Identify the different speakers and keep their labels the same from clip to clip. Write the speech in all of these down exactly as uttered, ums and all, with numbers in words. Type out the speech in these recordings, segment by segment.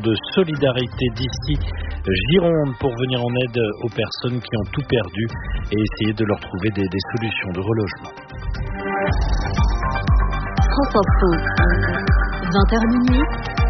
Speaker 1: de solidarité d'ici Gironde pour venir en aide aux personnes qui ont tout perdu et essayer de leur trouver des, des solutions de relogement.
Speaker 2: France Info, vingt heures minuit,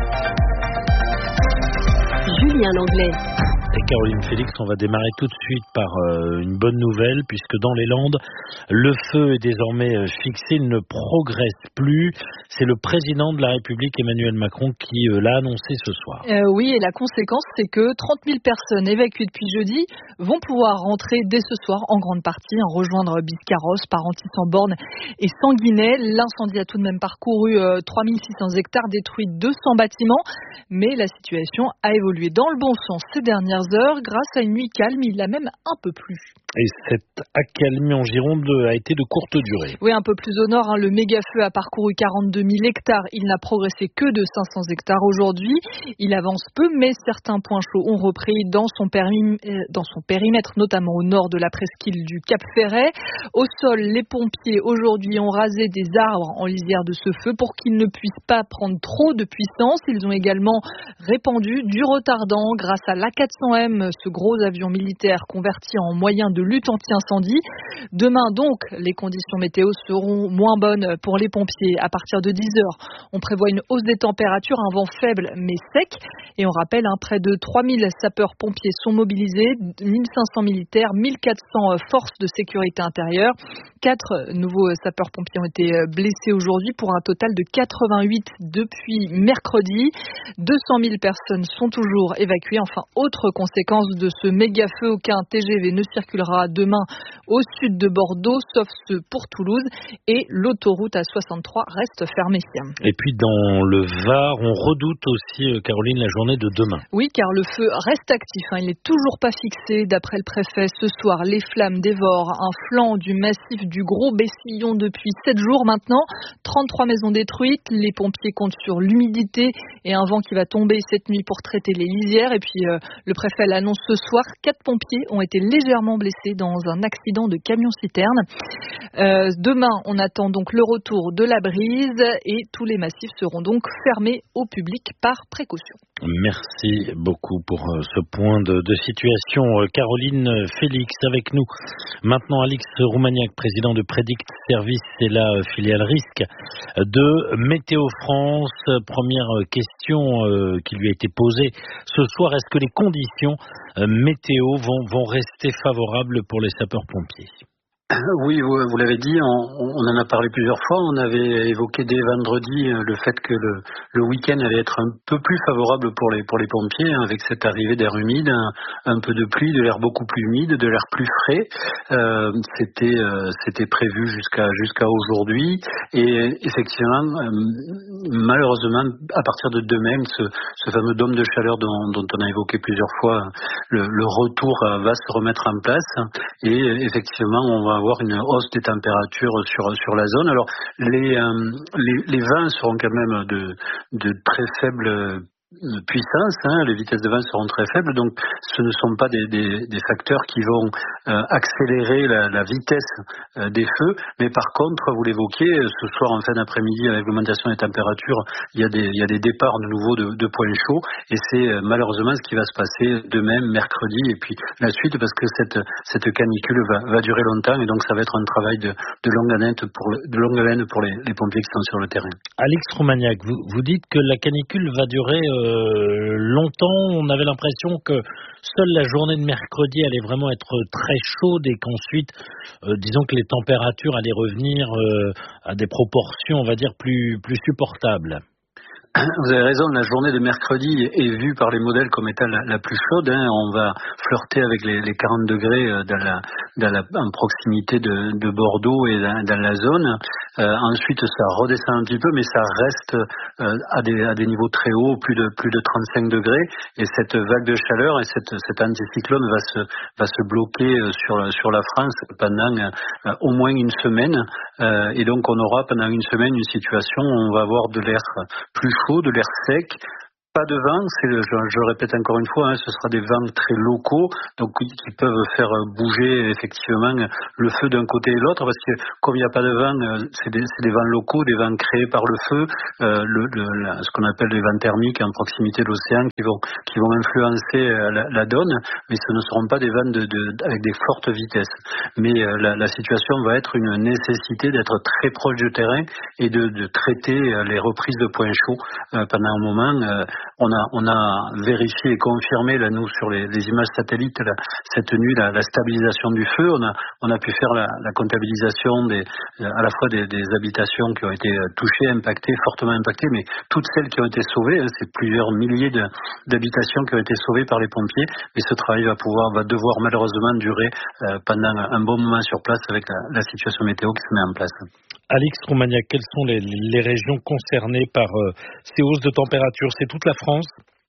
Speaker 2: Julien Langlais.
Speaker 1: Et Caroline Félix, on va démarrer tout de suite par euh, une bonne nouvelle, puisque dans les Landes, le feu est désormais euh, fixé, il ne progresse plus. C'est le président de la République, Emmanuel Macron, qui euh, l'a annoncé ce soir.
Speaker 3: Euh, oui, et la conséquence, c'est que trente mille personnes évacuées depuis jeudi vont pouvoir rentrer dès ce soir, en grande partie, en rejoindre Biscarrosse, Parentis en Borne et Sanguinet. L'incendie a tout de même parcouru euh, trois mille six cents hectares, détruit deux cents bâtiments, mais la situation a évolué dans le bon sens ces dernières heures grâce à une nuit calme. Il a même un peu plu.
Speaker 1: Et cette accalmie en Gironde a été de courte durée.
Speaker 3: Oui, un peu plus au nord, hein, le méga-feu a parcouru quarante-deux mille hectares. Il n'a progressé que de cinq cents hectares aujourd'hui. Il avance peu, mais certains points chauds ont repris dans son, périm- dans son périmètre, notamment au nord de la presqu'île du Cap Ferret. Au sol, les pompiers aujourd'hui ont rasé des arbres en lisière de ce feu pour qu'ils ne puissent pas prendre trop de puissance. Ils ont également répandu du retardant grâce à l'A quatre cents M, ce gros avion militaire converti en moyen de lutte anti-incendie. Demain donc, les conditions météo seront moins bonnes pour les pompiers. À partir de dix heures, on prévoit une hausse des températures, un vent faible mais sec. Et on rappelle, hein, près de trois mille sapeurs-pompiers sont mobilisés, mille cinq cents militaires, mille quatre cents forces de sécurité intérieure. Quatre nouveaux sapeurs-pompiers ont été blessés aujourd'hui pour un total de quatre-vingt-huit depuis mercredi. deux cent mille personnes sont toujours évacuées. Enfin, autre conséquence de ce méga-feu, aucun T G V ne circulera demain au sud de Bordeaux, sauf ceux pour Toulouse, et l'autoroute A soixante-trois reste fermée.
Speaker 1: Et puis dans le Var, on redoute aussi, Caroline, la journée de demain.
Speaker 3: Oui, car le feu reste actif, hein. Il n'est toujours pas fixé. D'après le préfet, ce soir, les flammes dévorent un flanc du massif du Gros Bessillon depuis sept jours maintenant. trente-trois maisons détruites. Les pompiers comptent sur l'humidité et un vent qui va tomber cette nuit pour traiter les lisières. Et puis, euh, le préfet l'annonce ce soir, quatre pompiers ont été légèrement blessés dans un accident de camion-citerne. Euh, demain, on attend donc le retour de la brise et tous les massifs seront donc fermés au public par précaution.
Speaker 1: Merci beaucoup pour ce point de, de situation. Caroline Félix avec nous. Maintenant, Alix Roumaniac, président de Predict Service et la filiale risque de Météo France. Première question euh, qui lui a été posée ce soir. Est-ce que les conditions euh, météo vont, vont rester favorables pour les sapeurs-pompiers ?
Speaker 4: Oui, vous, vous l'avez dit, on, on en a parlé plusieurs fois. On avait évoqué dès vendredi le fait que le, le week-end allait être un peu plus favorable pour les, pour les pompiers, hein, avec cette arrivée d'air humide, un, un peu de pluie, de l'air beaucoup plus humide, de l'air plus frais. Euh, c'était, euh, c'était prévu jusqu'à, jusqu'à aujourd'hui. Et effectivement, euh, malheureusement, à partir de demain, ce, ce fameux dôme de chaleur dont, dont on a évoqué plusieurs fois, le, le retour va se remettre en place. Et effectivement, on va avoir une hausse des températures sur sur la zone. Alors les euh, les, les vents seront quand même de de très faibles puissance, hein, les vitesses de vent seront très faibles, donc ce ne sont pas des, des, des facteurs qui vont euh, accélérer la, la vitesse euh, des feux, mais par contre, vous l'évoquiez, ce soir en fin d'après-midi, avec l'augmentation des températures, il y a des, il y a des départs de nouveau de, de points chauds, et c'est euh, malheureusement ce qui va se passer demain, mercredi, et puis la suite, parce que cette, cette canicule va, va durer longtemps, et donc ça va être un travail de, de longue haleine pour, de longue haleine pour les, les pompiers qui sont sur le terrain.
Speaker 1: Alix Roumaniac, vous, vous dites que la canicule va durer euh, Euh, longtemps. On avait l'impression que seule la journée de mercredi allait vraiment être très chaude et qu'ensuite, euh, disons que les températures allaient revenir euh, à des proportions, on va dire, plus, plus supportables.
Speaker 4: Vous avez raison, la journée de mercredi est vue par les modèles comme étant la, la plus chaude. Hein. On va flirter avec les, les quarante degrés dans la, dans la, en proximité de, de Bordeaux et dans, dans la zone. Euh, ensuite, ça redescend un petit peu, mais ça reste euh, à, des, à des niveaux très hauts, plus de, plus de trente-cinq degrés. Et cette vague de chaleur et cette, cet anticyclone va se, va se bloquer sur, sur la France pendant euh, au moins une semaine. Euh, et donc, on aura pendant une semaine une situation où on va avoir de l'air plus chaud, de l'air sec, pas de vent, c'est le, je, je le répète encore une fois, hein, ce sera des vents très locaux, donc qui peuvent faire bouger effectivement le feu d'un côté et l'autre, parce que comme il n'y a pas de vent, c'est des, c'est des vents locaux, des vents créés par le feu, euh, le, le, la, ce qu'on appelle les vents thermiques en proximité de l'océan, qui vont qui vont influencer la, la donne, mais ce ne seront pas des vents de, de, avec des fortes vitesses. Mais euh, la, la situation va être une nécessité d'être très proche du terrain et de, de traiter les reprises de points chauds euh, pendant un moment. Euh, On a, on a vérifié et confirmé, là, nous, sur les, les images satellites, là, cette nuit, la, la stabilisation du feu. On a, on a pu faire la, la comptabilisation des, à la fois des, des habitations qui ont été touchées, impactées, fortement impactées, mais toutes celles qui ont été sauvées, hein, c'est plusieurs milliers de, d'habitations qui ont été sauvées par les pompiers. Et ce travail va pouvoir, va devoir malheureusement durer euh, pendant un bon moment sur place avec la, la situation météo qui se met en place.
Speaker 1: Alix Roumaniac, quelles sont les, les régions concernées par euh, ces hausses de température? C'est toute la France?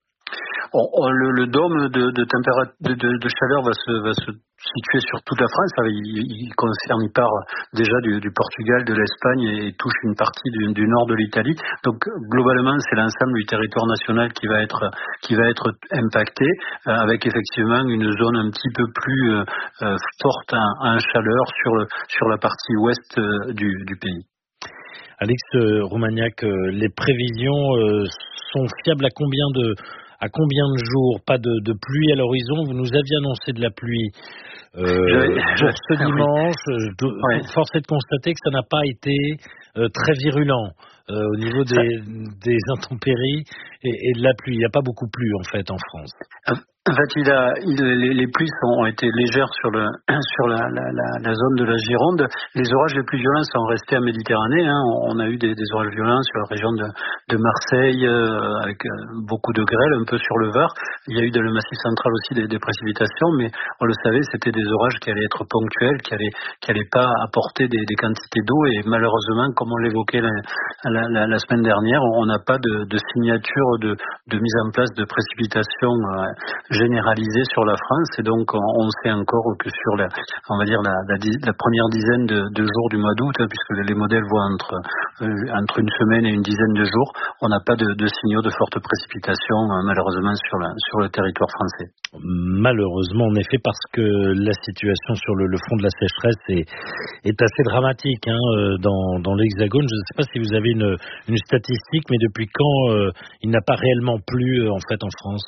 Speaker 4: on, on, le, le dôme de, de, température, de, de, de chaleur va se, va se situer sur toute la France. Il, il concerne, il part déjà du, du Portugal, de l'Espagne et touche une partie du, du nord de l'Italie. Donc globalement, c'est l'ensemble du territoire national qui va être qui va être impacté, euh, avec effectivement une zone un petit peu plus euh, forte en, en chaleur sur le, sur la partie ouest euh, du, du pays.
Speaker 1: Alix Roumaniac, euh, les prévisions euh, sont fiables à combien de à combien de jours? Pas de, de pluie à l'horizon. Vous nous aviez annoncé de la pluie euh, pour ce dimanche. Je, ouais. Force est de constater que ça n'a pas été euh, très virulent euh, au niveau des, des intempéries et, et de la pluie. Il n'y a pas beaucoup plu en fait en France.
Speaker 4: En fait, il a, il, les, les pluies ont été légères sur, le, sur la, la, la, la zone de la Gironde. Les orages les plus violents sont restés en Méditerranée. Hein. On a eu des, des orages violents sur la région de, de Marseille, euh, avec euh, beaucoup de grêle, un peu sur le Var. Il y a eu dans le Massif central aussi des, des précipitations, mais on le savait, c'était des orages qui allaient être ponctuels, qui allaient, qui allaient pas apporter des, des quantités d'eau. Et malheureusement, comme on l'évoquait la, la, la, la semaine dernière, on n'a pas de, de signature de, de mise en place de précipitations euh, généralisé sur la France, et donc on, on sait encore que sur la, on va dire la, la, la première dizaine de, de jours du mois d'août, hein, puisque les modèles voient entre euh, entre une semaine et une dizaine de jours, on n'a pas de, de signaux de fortes précipitations euh, malheureusement sur la sur le territoire français.
Speaker 1: Malheureusement, en effet, parce que la situation sur le, le front de la sécheresse est est assez dramatique hein, dans dans l'Hexagone. Je ne sais pas si vous avez une une statistique, mais depuis quand euh, il n'a pas réellement plu en fait en France?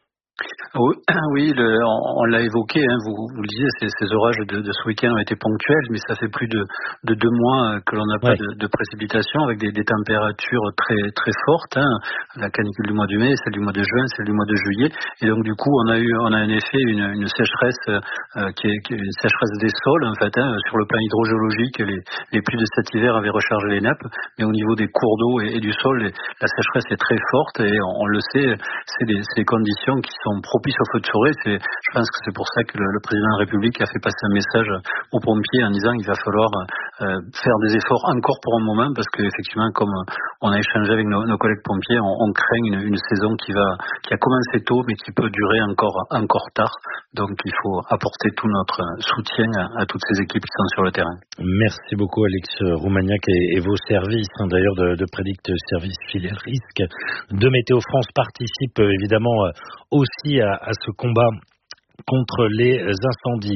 Speaker 4: Oui, oui le, on, on l'a évoqué, hein, vous, vous le disiez, ces, ces orages de, de ce week-end ont été ponctuels, mais ça fait plus de, de deux mois que l'on n'a pas ouais. de, de précipitations, avec des, des températures très très fortes, hein, la canicule du mois de mai, celle du mois de juin, celle du mois de juillet, et donc du coup on a eu, on a en effet une, une sécheresse euh, qui, est, qui est une sécheresse des sols en fait, hein, sur le plan hydrogéologique, les, les pluies de cet hiver avaient rechargé les nappes, mais au niveau des cours d'eau et, et du sol, les, la sécheresse est très forte, et on, on le sait, c'est des, c'est des conditions qui sont propices au feu de forêt. C'est, je pense que c'est pour ça que le, le président de la République a fait passer un message aux pompiers en disant qu'il va falloir euh, faire des efforts encore pour un moment, parce qu'effectivement, comme on a échangé avec nos, nos collègues pompiers, on, on craint une, une saison qui va, qui a commencé tôt, mais qui peut durer encore, encore tard. Donc, il faut apporter tout notre soutien à, à toutes ces équipes qui sont sur le terrain.
Speaker 1: Merci beaucoup, Alix Roumaniac, et, et vos services, hein, d'ailleurs, de, de Predict Service Filiale Risque de Météo France participent évidemment aussi à, à ce combat contre les incendies.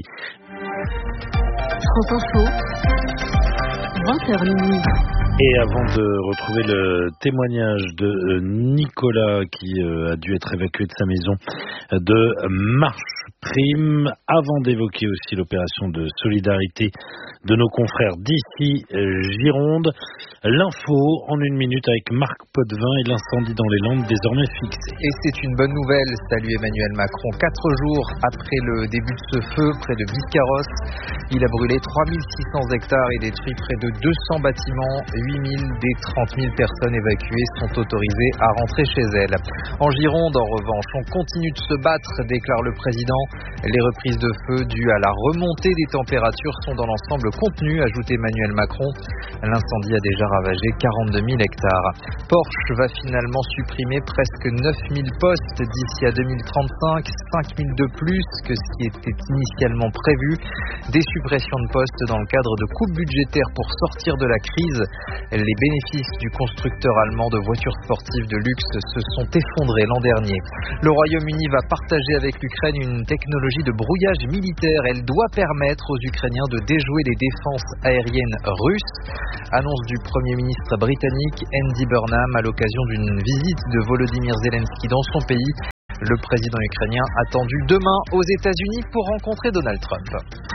Speaker 2: France Info, vingt heures minuit.
Speaker 1: Et avant de retrouver le témoignage de Nicolas qui a dû être évacué de sa maison de Marche Prime, avant d'évoquer aussi l'opération de solidarité de nos confrères d'ici Gironde, l'info en une minute avec Marc Potvin et l'incendie dans les Landes désormais fixé.
Speaker 5: Et c'est une bonne nouvelle, salut Emmanuel Macron. Quatre jours après le début de ce feu près de Biscarrosse, il a brûlé trois mille six cents hectares et détruit près de deux cents bâtiments. huit mille des trente mille personnes évacuées sont autorisées à rentrer chez elles. En Gironde, en revanche, on continue de se battre, déclare le président. Les reprises de feu dues à la remontée des températures sont dans l'ensemble contenues, ajoute Emmanuel Macron. L'incendie a déjà ravagé quarante-deux mille hectares. Porsche va finalement supprimer presque neuf mille postes d'ici à deux mille trente-cinq, cinq mille de plus que ce qui était initialement prévu. Des suppressions de postes dans le cadre de coupes budgétaires pour sortir de la crise. Les bénéfices du constructeur allemand de voitures sportives de luxe se sont effondrés l'an dernier. Le Royaume-Uni va partager avec l'Ukraine une technologie de brouillage militaire. Elle doit permettre aux Ukrainiens de déjouer les défenses aériennes russes. Annonce du Premier ministre britannique Andy Burnham à l'occasion d'une visite de Volodymyr Zelensky dans son pays. Le président ukrainien attendu demain aux États-Unis pour rencontrer Donald Trump.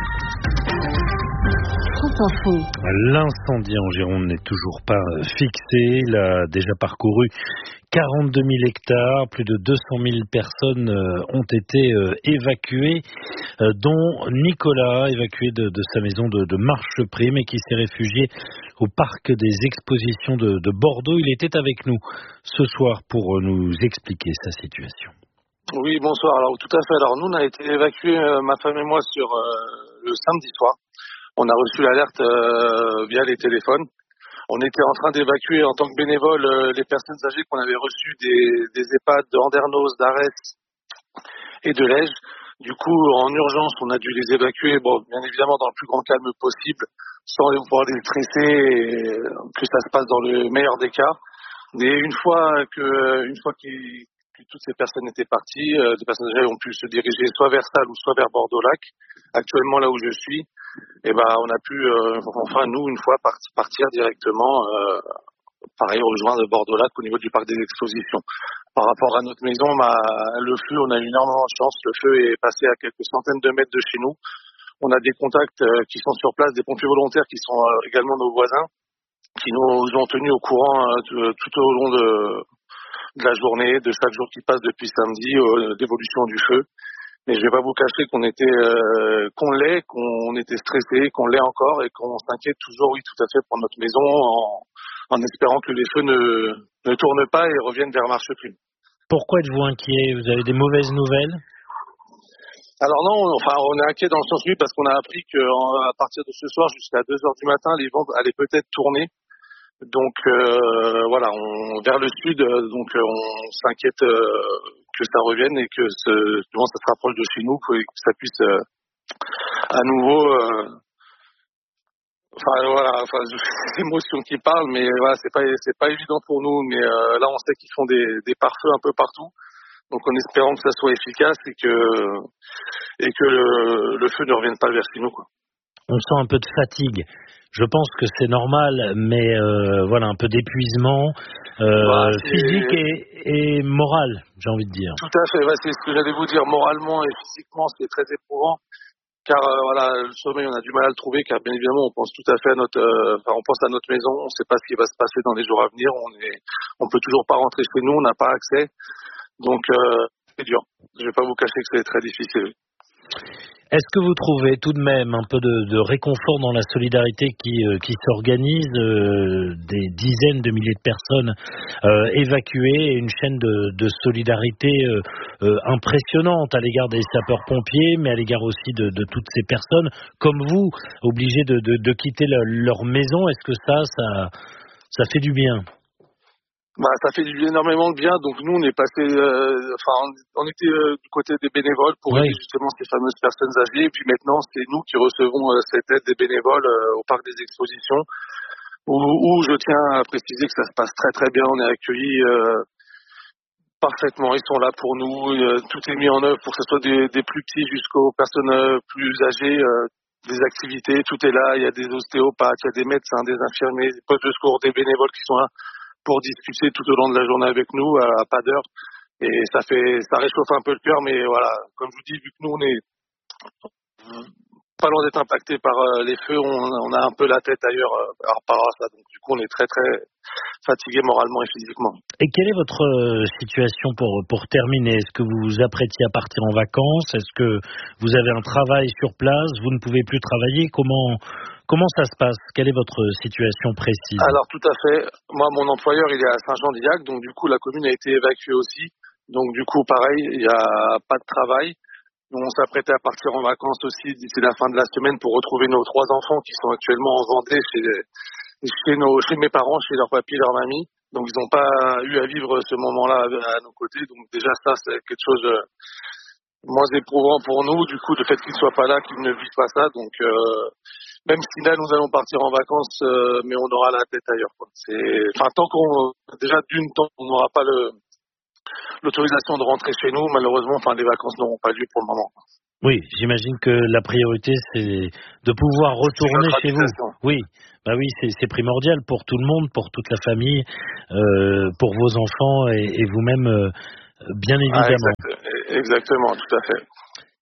Speaker 1: L'incendie en Gironde n'est toujours pas fixé. Il a déjà parcouru quarante-deux mille hectares. Plus de deux cent mille personnes ont été évacuées, dont Nicolas, évacué de, de sa maison de, de Marcheprime et qui s'est réfugié au parc des expositions de, de Bordeaux. Il était avec nous ce soir pour nous expliquer sa situation.
Speaker 6: Oui, bonsoir. Alors tout à fait. Alors nous, on a été évacués, euh, ma femme et moi, sur euh, le samedi soir. On a reçu l'alerte euh, via les téléphones. On était en train d'évacuer en tant que bénévole euh, les personnes âgées qu'on avait reçues des, des EHPAD de Andernos, d'Arès et de Lège. Du coup, en urgence, on a dû les évacuer, bon, bien évidemment dans le plus grand calme possible, sans pouvoir les stresser, et que ça se passe dans le meilleur des cas. Mais une fois que, une fois qu'ils toutes ces personnes étaient parties, euh, les personnes âgées ont pu se diriger soit vers Salles ou soit vers Bordeaux-Lac. Actuellement, là où je suis, eh ben, on a pu, euh, enfin, nous, une fois, part, partir directement, euh, pareil, rejoindre Bordeaux-Lac au niveau du parc des expositions. Par rapport à notre maison, bah, le feu, on a eu énormément de chance. Le feu est passé à quelques centaines de mètres de chez nous. On a des contacts euh, qui sont sur place, des pompiers volontaires qui sont euh, également nos voisins, qui nous ont tenus au courant euh, de, tout au long de de la journée, de chaque jour qui passe depuis samedi, euh, d'évolution du feu. Mais je vais pas vous cacher qu'on était, euh, qu'on l'est, qu'on était stressé, qu'on l'est encore et qu'on s'inquiète toujours, oui, tout à fait, pour notre maison, en, en espérant que les feux ne, ne tournent pas et reviennent vers Marcheprime.
Speaker 1: Pourquoi êtes-vous inquiet? Vous avez des mauvaises nouvelles?
Speaker 6: Alors non, enfin, on est inquiet dans le sens, oui, parce qu'on a appris qu'à partir de ce soir jusqu'à deux heures du matin, les vents allaient peut-être tourner. Donc euh, voilà, on, vers le sud, donc on s'inquiète euh, que ça revienne et que ce, souvent ça se rapproche de chez nous, que, que ça puisse euh, à nouveau. Euh, enfin voilà, enfin c'est l'émotion qui parle, mais voilà, c'est pas c'est pas évident pour nous. Mais euh, là, on sait qu'ils font des, des pare-feux un peu partout, donc en espérant que ça soit efficace et que et que le, le feu ne revienne pas vers chez nous, quoi.
Speaker 1: On sent un peu de fatigue. Je pense que c'est normal, mais euh, voilà, un peu d'épuisement euh, bah, physique et, et moral, j'ai envie de dire.
Speaker 6: Tout à fait, ouais, c'est ce que j'allais vous dire. Moralement et physiquement, c'est très éprouvant, car euh, voilà, le sommeil, on a du mal à le trouver, car bien évidemment, on pense tout à fait à notre, euh, enfin, on pense à notre maison, on ne sait pas ce qui va se passer dans les jours à venir, on est, on peut toujours pas rentrer chez nous, on n'a pas accès, donc euh, c'est dur. Je vais pas vous cacher que c'est très difficile.
Speaker 1: Est-ce que vous trouvez tout de même un peu de, de réconfort dans la solidarité qui, euh, qui s'organise, euh, des dizaines de milliers de personnes euh, évacuées, et une chaîne de, de solidarité euh, euh, impressionnante à l'égard des sapeurs-pompiers, mais à l'égard aussi de, de toutes ces personnes, comme vous, obligées de, de, de quitter leur, leur maison? Est-ce que ça, ça, ça fait du bien?
Speaker 6: Bah, ça fait énormément de bien. Donc nous, on est passé, euh, enfin, on, on était euh, du côté des bénévoles pour oui. aider justement ces fameuses personnes âgées. Et puis maintenant, c'est nous qui recevons euh, cette aide des bénévoles euh, au parc des expositions, où, où je tiens à préciser que ça se passe très très bien. On est accueillis euh, parfaitement. Ils sont là pour nous. Euh, tout est mis en œuvre pour que ce soit des, des plus petits jusqu'aux personnes euh, plus âgées. Euh, des activités, tout est là. Il y a des ostéopathes, il y a des médecins, des infirmiers, des postes de secours, des bénévoles qui sont là pour discuter tout au long de la journée avec nous, à, à pas d'heure. Et ça fait, ça réchauffe un peu le cœur, mais voilà, comme je vous dis, vu que nous, on est pas loin d'être impactés par euh, les feux, on, on a un peu la tête ailleurs euh, par rapport à ça. Donc, du coup, on est très, très fatigué moralement et physiquement.
Speaker 1: Et quelle est votre euh, situation pour, pour terminer? Est-ce que vous vous apprêtiez à partir en vacances? Est-ce que vous avez un travail sur place? Vous ne pouvez plus travailler? Comment, comment ça se passe? Quelle est votre situation précise?
Speaker 6: Alors, tout à fait. Moi, mon employeur, il est à Saint-Jean-d'Illac, donc du coup, la commune a été évacuée aussi. Donc, du coup, pareil, il n'y a pas de travail. Nous, on s'apprêtait à partir en vacances aussi d'ici la fin de la semaine pour retrouver nos trois enfants qui sont actuellement en Vendée chez, chez, nos, chez mes parents, chez leur papy et leur mamie. Donc, ils n'ont pas eu à vivre ce moment-là à nos côtés. Donc, déjà, ça, c'est quelque chose de moins éprouvant pour nous. Du coup, le fait qu'ils ne soient pas là, qu'ils ne vivent pas ça. Donc, euh, même si là, nous allons partir en vacances, euh, mais on aura la tête ailleurs, quoi. C'est, enfin, tant qu'on, déjà, d'une, tant qu'on n'aura pas le, l'autorisation de rentrer chez nous, malheureusement, enfin, les vacances n'auront pas lieu pour le moment.
Speaker 1: Oui, j'imagine que la priorité, c'est de pouvoir retourner chez vous. Oui, bah oui, c'est, c'est primordial pour tout le monde, pour toute la famille, euh, pour vos enfants et, et vous-même, euh, bien évidemment.
Speaker 6: Ah, exact, exactement, tout à fait.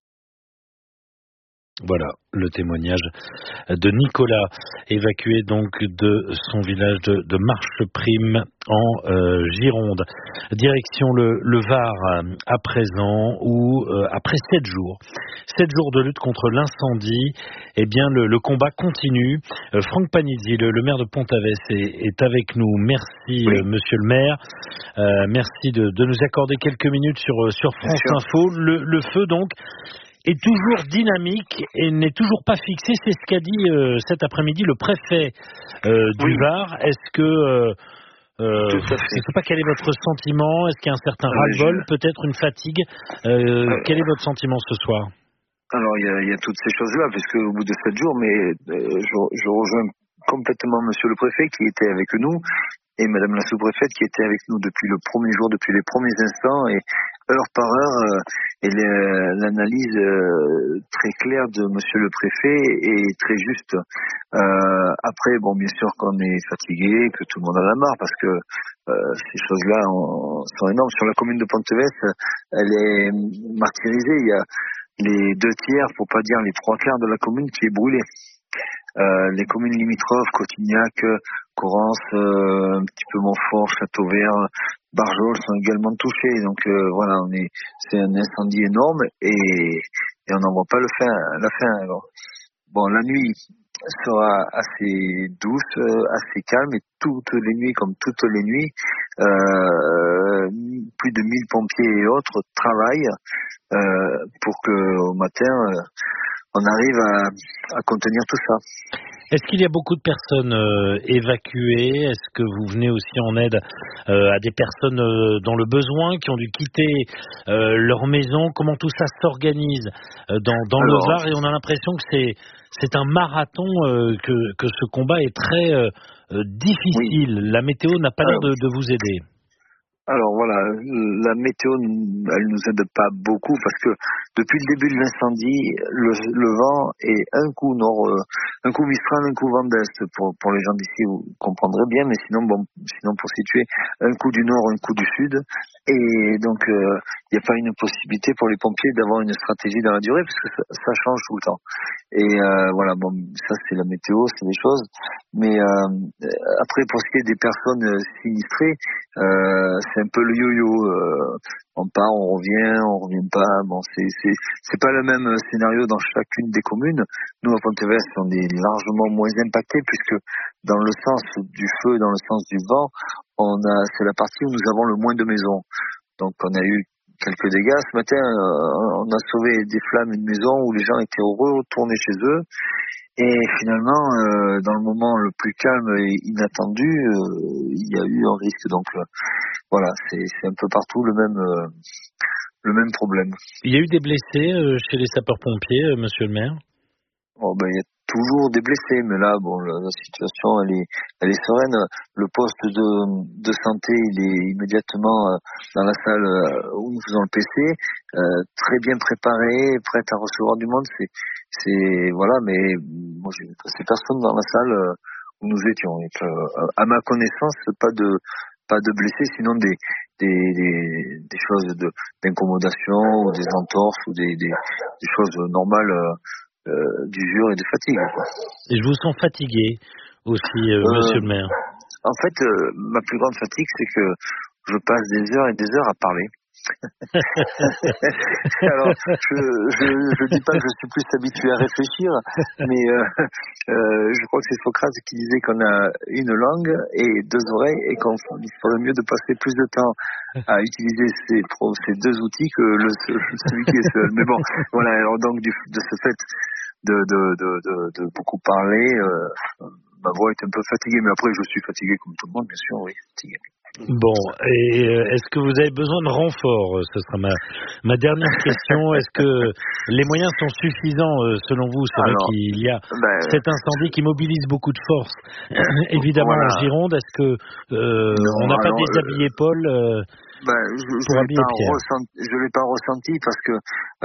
Speaker 1: Voilà le témoignage de Nicolas, évacué donc de son village de, de Marcheprime en euh, Gironde. Direction le, le Var à présent, où euh, après sept jours, sept jours de lutte contre l'incendie, eh bien le, le combat continue. Euh, Franck Panizzi, le, le maire de Pont-Aves, est, est avec nous. Merci, oui. euh, Monsieur le maire. Euh, merci de, de nous accorder quelques minutes sur sur France Info. Le, le feu donc est toujours dynamique et n'est toujours pas fixé. C'est ce qu'a dit euh, cet après-midi le préfet euh, du oui. Var. Est-ce que euh, euh, je ne sais pas quel est votre sentiment? Est-ce qu'il y a un certain euh, ras-le-bol, je... peut-être une fatigue? euh, euh, Quel est votre sentiment ce soir?
Speaker 7: Alors il y a, il y a toutes ces choses-là, puisque au bout de sept jours, mais euh, je, je rejoins complètement Monsieur le préfet qui était avec nous et Madame la sous-préfète qui était avec nous depuis le premier jour, depuis les premiers instants et heure par heure. Euh, Et l'analyse euh, très claire de Monsieur le Préfet est très juste. Euh, après, bon, bien sûr qu'on est fatigué, que tout le monde en a marre, parce que euh, ces choses-là ont, sont énormes. Sur la commune de Pont-Aves, elle est martyrisée. Il y a les deux tiers, pour pas dire les trois quarts de la commune qui est brûlée. Euh, les communes limitrophes, Cotignac, Corrence, euh, un petit peu Montfort, Châteauvert, Barjol sont également touchés. Donc euh, voilà, on est, c'est un incendie énorme et, et on n'en voit pas le fin, la fin. Alors, bon, la nuit sera assez douce, euh, assez calme et toutes les nuits, comme toutes les nuits, euh, plus de mille pompiers et autres travaillent euh, pour que au matin euh, on arrive à, à contenir tout ça.
Speaker 1: Est-ce qu'il y a beaucoup de personnes euh, évacuées? Est-ce que vous venez aussi en aide euh, à des personnes euh, dans le besoin, qui ont dû quitter euh, leur maison? Comment tout ça s'organise euh, dans, dans Alors, le Var? Et on a l'impression que c'est, c'est un marathon, euh, que, que ce combat est très euh, difficile. Oui. La météo n'a pas l'air de, de vous aider.
Speaker 7: Alors voilà, la météo, elle nous aide pas beaucoup parce que depuis le début de l'incendie, le, le vent est un coup nord, un coup Mistral, un coup vent d'est. Pour, pour les gens d'ici, vous comprendrez bien, mais sinon, bon, sinon pour situer, un coup du nord, un coup du sud. Et donc, il euh, n'y a pas une possibilité pour les pompiers d'avoir une stratégie dans la durée parce que ça, ça change tout le temps. Et euh, voilà, bon, ça c'est la météo, c'est des choses. Mais euh, après, pour ce qui est des personnes sinistrées, euh, c'est un peu le yo-yo. Euh, on part, on revient, on revient pas. Bon, c'est c'est c'est pas le même scénario dans chacune des communes. Nous à Pont-Aves, on est largement moins impactés puisque dans le sens du feu, dans le sens du vent, on a c'est la partie où nous avons le moins de maisons. Donc on a eu quelques dégâts. Ce matin, euh, on a sauvé des flammes une maison où les gens étaient heureux, retournés chez eux. Et finalement, euh, dans le moment le plus calme et inattendu, euh, il y a eu un risque. Donc euh, voilà, c'est, c'est un peu partout le même euh, le même problème.
Speaker 1: Il y a eu des blessés euh, chez les sapeurs-pompiers, euh, Monsieur le maire?
Speaker 7: Oh ben, il y a toujours des blessés, mais là, bon, la, la situation, elle est, elle est sereine. Le poste de, de santé, il est immédiatement euh, dans la salle euh, où nous faisons le P C, euh, très bien préparé, prêt à recevoir du monde. C'est, c'est voilà, mais moi, j'ai passé personne dans la salle euh, où nous étions. Et, euh, à ma connaissance, pas de, pas de blessés, sinon des, des, des, des choses de, d'incommodation ou des entorses ou des, des, des choses normales. Euh, Euh, d'usure et de fatigue. Quoi.
Speaker 1: Et je vous sens fatigué aussi, euh, euh, Monsieur le maire.
Speaker 7: En fait, euh, ma plus grande fatigue, c'est que je passe des heures et des heures à parler. Alors, je, je, je dis pas que je suis plus habitué à réfléchir, mais euh, euh, je crois que c'est Socrate qui disait qu'on a une langue et deux oreilles et qu'on ferait mieux de passer plus de temps à utiliser ces, ces deux outils que le, celui qui est seul. Mais bon, voilà. Alors donc du, de ce fait de, de, de, de, de beaucoup parler, euh, ma voix est un peu fatiguée, mais après je suis fatigué comme tout le monde, bien sûr, oui, fatigué.
Speaker 1: Bon, et est-ce que vous avez besoin de renfort? Ce sera ma, ma dernière question. Est-ce que les moyens sont suffisants selon vous? C'est vrai qu'il y a ben, cet incendie qui mobilise beaucoup de force, évidemment voilà. En Gironde. Est-ce que euh, non, on n'a pas déshabillé euh, Paul euh,
Speaker 7: ben, je ne l'ai pas ressenti parce que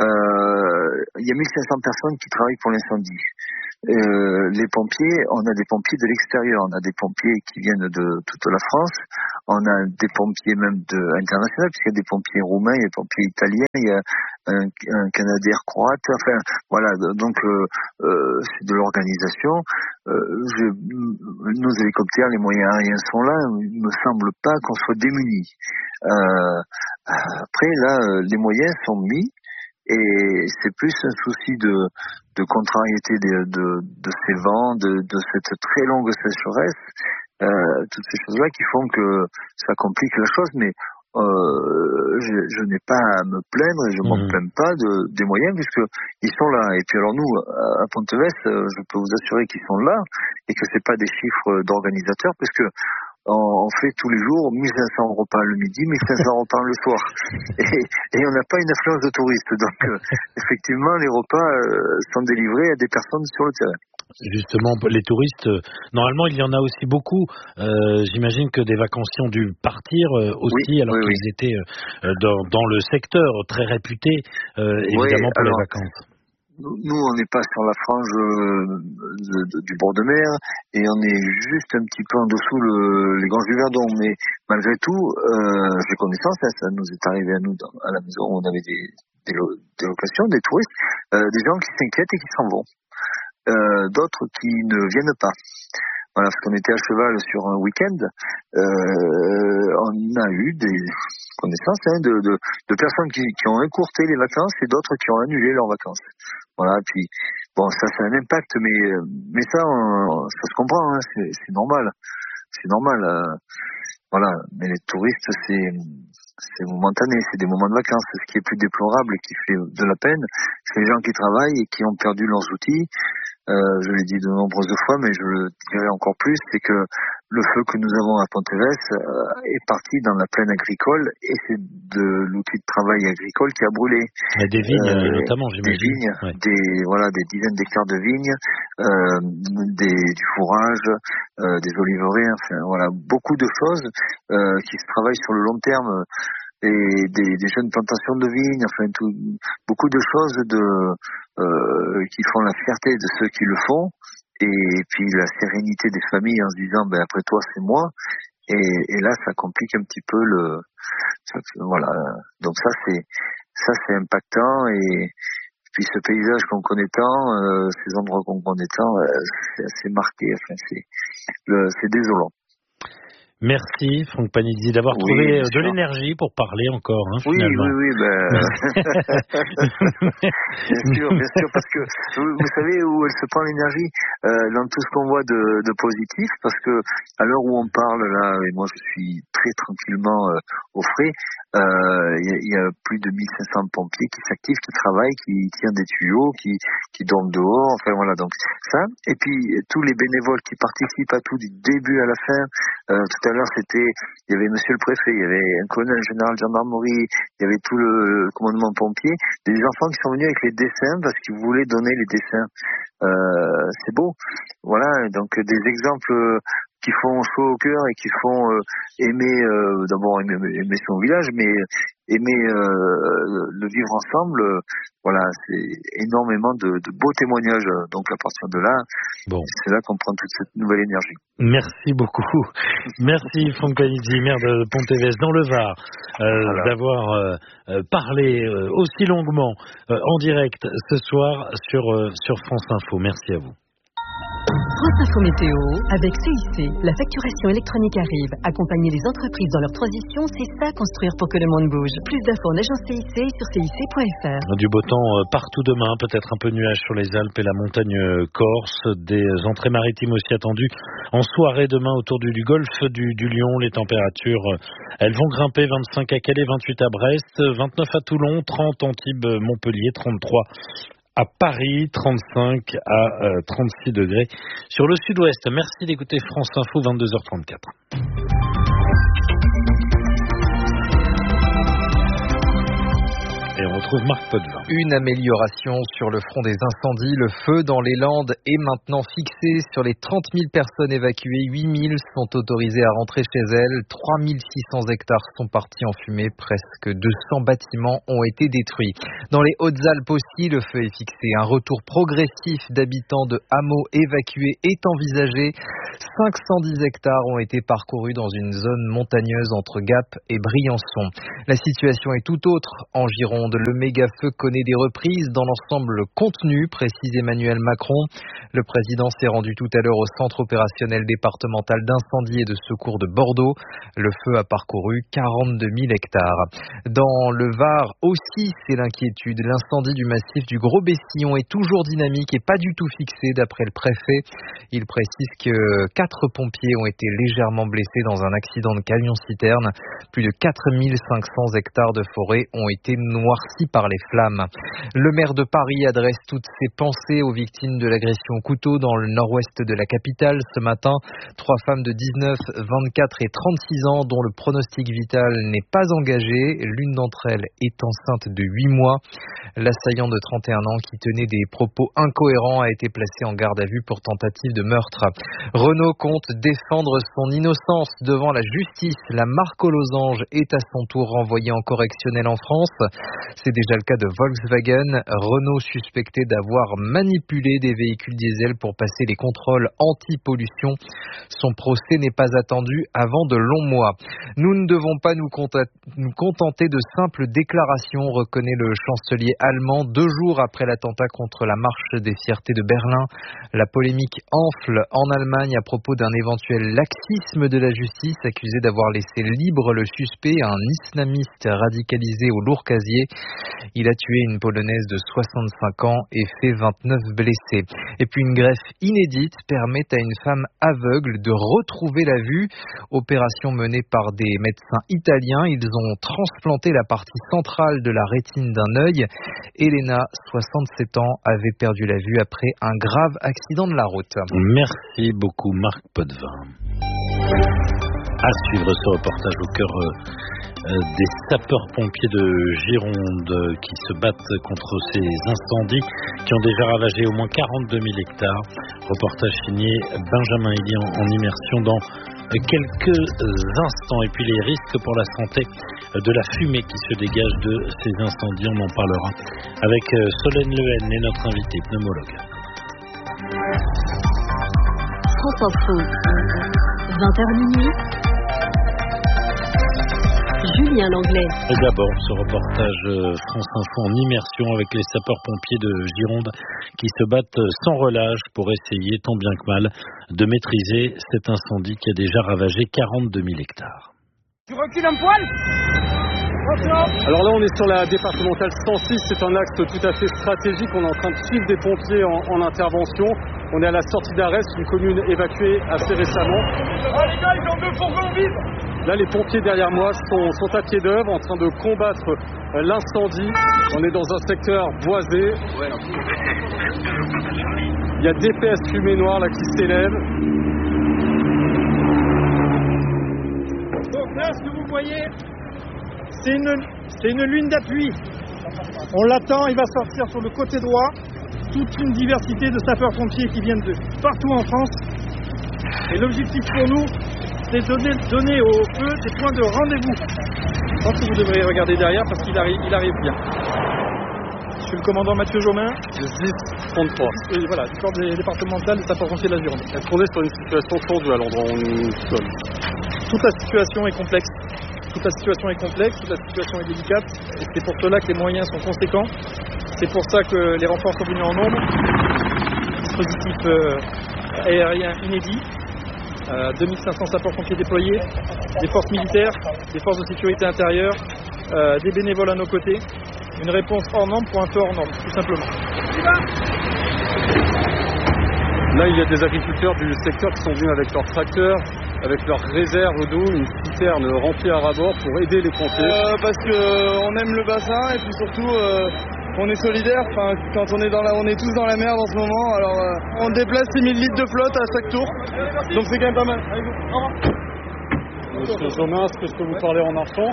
Speaker 7: euh, il y a mille cinq cents personnes qui travaillent pour l'incendie. Euh, les pompiers, on a des pompiers de l'extérieur, on a des pompiers qui viennent de toute la France, on a des pompiers même de internationaux, puisqu'il y a des pompiers roumains, il y a des pompiers italiens, il y a un, un Canadien croate, enfin voilà, donc euh, euh, c'est de l'organisation. Euh, je, nos hélicoptères, les moyens aériens sont là, il me semble pas qu'on soit démunis. Euh, après là, les moyens sont mis. Et c'est plus un souci de, de contrariété de, de, de ces vents, de, de cette très longue sécheresse, euh, toutes ces choses-là qui font que ça complique la chose, mais euh, je, je n'ai pas à me plaindre et je ne m'en plains pas de, des moyens puisque ils sont là. Et puis alors nous, à Pont-Évès, je peux vous assurer qu'ils sont là et que c'est pas des chiffres d'organisateurs puisque on fait tous les jours mille cinq cents repas le midi, mille cinq cents repas le soir. Et, et on n'a pas une affluence de touristes. Donc, euh, effectivement, les repas euh, sont délivrés à des personnes sur le terrain.
Speaker 1: Justement, les touristes, euh, normalement, il y en a aussi beaucoup. Euh, j'imagine que des vacanciers ont dû partir euh, aussi, oui, alors oui, qu'ils oui. étaient euh, dans, dans le secteur très réputé, euh, évidemment, oui, pour alors, les vacances.
Speaker 7: Nous, on n'est pas sur la frange de, de, du bord de mer et on est juste un petit peu en dessous le, les Granges du Verdon. Mais malgré tout, euh, j'ai connaissance, hein, ça nous est arrivé à nous dans, à la maison où on avait des, des, des locations, des touristes, euh, des gens qui s'inquiètent et qui s'en vont. Euh, d'autres qui ne viennent pas. Voilà, parce qu'on était à cheval sur un week-end, euh, on a eu des connaissances hein, de, de, de personnes qui, qui ont écourté les vacances et d'autres qui ont annulé leurs vacances. Voilà, puis bon, ça, ça a un impact, mais mais ça, on, ça se comprend, hein, c'est, c'est normal, c'est normal. Euh, voilà, mais les touristes, c'est c'est momentané, c'est des moments de vacances. Ce qui est plus déplorable et qui fait de la peine, c'est les gens qui travaillent et qui ont perdu leurs outils. Euh, je l'ai dit de nombreuses fois, mais je le dirai encore plus, c'est que le feu que nous avons à Pont-Évès euh, est parti dans la plaine agricole et c'est de l'outil de travail agricole qui a brûlé.
Speaker 1: Mais des vignes euh, notamment, j'imagine.
Speaker 7: Des vignes,
Speaker 1: ouais.
Speaker 7: des voilà, des dizaines d'hectares de vignes, euh, des, du fourrage, euh, des oliveraies, enfin voilà, beaucoup de choses euh, qui se travaillent sur le long terme. Et des, des jeunes plantations de vignes, enfin tout, beaucoup de choses de, euh, qui font la fierté de ceux qui le font, et puis la sérénité des familles en se disant ben après toi c'est moi, et, et là ça complique un petit peu le, ça, voilà. Donc ça c'est ça c'est impactant et puis ce paysage qu'on connaît tant, euh, ces endroits qu'on connaît tant, euh, c'est assez marqué, enfin c'est le, c'est désolant.
Speaker 1: Merci Franck Panizzi d'avoir oui, trouvé de sûr. l'énergie pour parler encore. Hein,
Speaker 7: oui,
Speaker 1: finalement.
Speaker 7: oui, oui, ben... bien sûr, bien sûr, parce que vous, vous savez où elle se prend l'énergie euh, dans tout ce qu'on voit de, de positif, parce que à l'heure où on parle là, et moi je suis très tranquillement euh, au frais, il euh, y, y a plus de mille cinq cents pompiers qui s'activent, qui travaillent, qui tirent des tuyaux, qui, qui dorment dehors, enfin voilà, donc ça. Et puis tous les bénévoles qui participent à tout du début à la fin. Euh, tout à l'heure, c'était, il y avait monsieur le préfet, il y avait un colonel général de gendarmerie, il y avait tout le, le commandement pompier, des enfants qui sont venus avec les dessins parce qu'ils voulaient donner les dessins. Euh, c'est beau. Voilà, donc des exemples qui font chaud au cœur et qui font euh, aimer, euh, d'abord aimer, aimer son village, mais aimer euh, le vivre ensemble. Euh, voilà, c'est énormément de, de beaux témoignages. Donc à partir de là, bon. C'est là qu'on prend toute cette nouvelle énergie.
Speaker 1: Merci beaucoup. Merci Franck Panizzi, maire de Pont-Évès dans le Var, euh, voilà. d'avoir euh, parlé euh, aussi longuement euh, en direct ce soir sur, euh, sur France Info. Merci à vous.
Speaker 2: France Info Météo avec C I C. La facturation électronique arrive. Accompagner les entreprises dans leur transition, c'est ça construire pour que le monde bouge. Plus d'infos en agence C I C sur C I C point F R.
Speaker 1: Du beau temps partout demain, peut-être un peu de nuages sur les Alpes et la montagne corse. Des entrées maritimes aussi attendues en soirée demain autour du, du golfe du, du Lion. Les températures, elles vont grimper. vingt-cinq à Calais, vingt-huit à Brest, vingt-neuf à Toulon, trente Antibes, Montpellier, trente-trois à Paris, trente-cinq à euh, trente-six degrés sur le sud-ouest. Merci d'écouter France Info, vingt-deux heures trente-quatre. Et on retrouve Marc Potvin.
Speaker 5: Une amélioration sur le front des incendies. Le feu dans les Landes est maintenant fixé. Sur les trente mille personnes évacuées, huit mille sont autorisées à rentrer chez elles. trois mille six cents hectares sont partis en fumée. Presque deux cents bâtiments ont été détruits. Dans les Hautes-Alpes aussi, le feu est fixé. Un retour progressif d'habitants de hameaux évacués est envisagé. cinq cent dix hectares ont été parcourus dans une zone montagneuse entre Gap et Briançon. La situation est tout autre en Gironde. Le méga-feu connaît des reprises dans l'ensemble contenu, précise Emmanuel Macron. Le président s'est rendu tout à l'heure au centre opérationnel départemental d'incendie et de secours de Bordeaux. Le feu a parcouru quarante-deux mille hectares. Dans le Var aussi, c'est l'inquiétude. L'incendie du massif du Gros Bessillon est toujours dynamique et pas du tout fixé d'après le préfet. Il précise que quatre pompiers ont été légèrement blessés dans un accident de camion-citerne. Plus de quatre mille cinq cents hectares de forêt ont été noircis par les flammes. Le maire de Paris adresse toutes ses pensées aux victimes de l'agression au couteau dans le nord-ouest de la capitale ce matin. Trois femmes de dix-neuf, vingt-quatre et trente-six ans dont le pronostic vital n'est pas engagé. L'une d'entre elles est enceinte de huit mois. L'assaillant de trente et un ans qui tenait des propos incohérents a été placé en garde à vue pour tentative de meurtre. Renault compte défendre son innocence devant la justice. La marque aux losanges est à son tour renvoyée en correctionnel en France. C'est déjà le cas de Volkswagen. Renault suspecté d'avoir manipulé des véhicules diesel pour passer les contrôles anti-pollution. Son procès n'est pas attendu avant de longs mois. Nous ne devons pas nous contenter de simples déclarations, reconnaît le chancelier allemand deux jours après l'attentat contre la marche des fiertés de Berlin. La polémique enfle en Allemagne à propos d'un éventuel laxisme de la justice accusé d'avoir laissé libre le suspect, un islamiste radicalisé au lourd casier. Il a tué une Polonaise de soixante-cinq ans et fait vingt-neuf blessés. Et puis une greffe inédite permet à une femme aveugle de retrouver la vue. Opération menée par des médecins italiens. Ils ont transplanté la partie centrale de la rétine d'un œil. Elena, soixante-sept ans, avait perdu la vue après un grave accident de la route.
Speaker 1: Merci beaucoup Marc Potvin. À suivre ce reportage au cœur euh, des sapeurs-pompiers de Gironde qui se battent contre ces incendies qui ont déjà ravagé au moins quarante-deux mille hectares. Reportage signé Benjamin Elie en, en immersion dans quelques instants. Et puis les risques pour la santé de la fumée qui se dégage de ces incendies, on en parlera avec Solène Lehen et notre invité pneumologue.
Speaker 2: France Info, vingt heures minuit. Julien Langlais.
Speaker 1: Et d'abord, ce reportage France Info en immersion avec les sapeurs-pompiers de Gironde qui se battent sans relâche pour essayer, tant bien que mal, de maîtriser cet incendie qui a déjà ravagé quarante-deux mille hectares.
Speaker 8: Tu recules un poil ? Alors là, on est sur la départementale cent six. C'est un axe tout à fait stratégique. On est en train de suivre des pompiers en, en intervention. On est à la sortie d'Arès, une commune évacuée assez récemment. Ah les gars, ils ont deux fourgons vides. Là, les pompiers derrière moi sont, sont à pied d'œuvre en train de combattre l'incendie. On est dans un secteur boisé. Il y a d'épaisses fumées noires là qui s'élèvent. Donc là, ce que vous voyez, c'est une, c'est une lune d'appui. On l'attend, il va sortir sur le côté droit. Toute une diversité de sapeurs-pompiers qui viennent de partout en France. Et l'objectif pour nous, c'est de donner, donner au feu des points de rendez-vous. Je pense que vous devriez regarder derrière parce qu'il arrive, il arrive bien. Je suis le commandant Mathieu Jomain, le dix trente-trois. Et voilà, du corps départemental des sapeurs-pompiers de la Gironde. Est-ce qu'on est sur une situation tendue à l'endroit où on nous sommes ? Toute la situation est complexe. Toute la situation est complexe, toute la situation est délicate. Et c'est pour cela que les moyens sont conséquents. C'est pour ça que les renforts sont venus en nombre. Dispositifs euh, aérien inédit. Euh, deux mille cinq cents sapeurs-pompiers déployés, des forces militaires, des forces de sécurité intérieure, euh, des bénévoles à nos côtés. Une réponse hors norme pour un feu hors norme, tout simplement.
Speaker 9: Là, il y a des agriculteurs du secteur qui sont venus avec leurs tracteurs, avec leurs réserves d'eau, une citerne remplie à ras-bord pour aider les pompiers.
Speaker 10: Euh, parce qu'on aime le bassin et puis surtout euh, on est solidaires. Enfin, quand on est, dans la, on est tous dans la merde en ce moment, alors euh, on déplace six mille litres de flotte à chaque tour, donc c'est quand même pas mal. Allez, au revoir.
Speaker 9: Monsieur Jomin, est-ce que je peux vous parler en archon?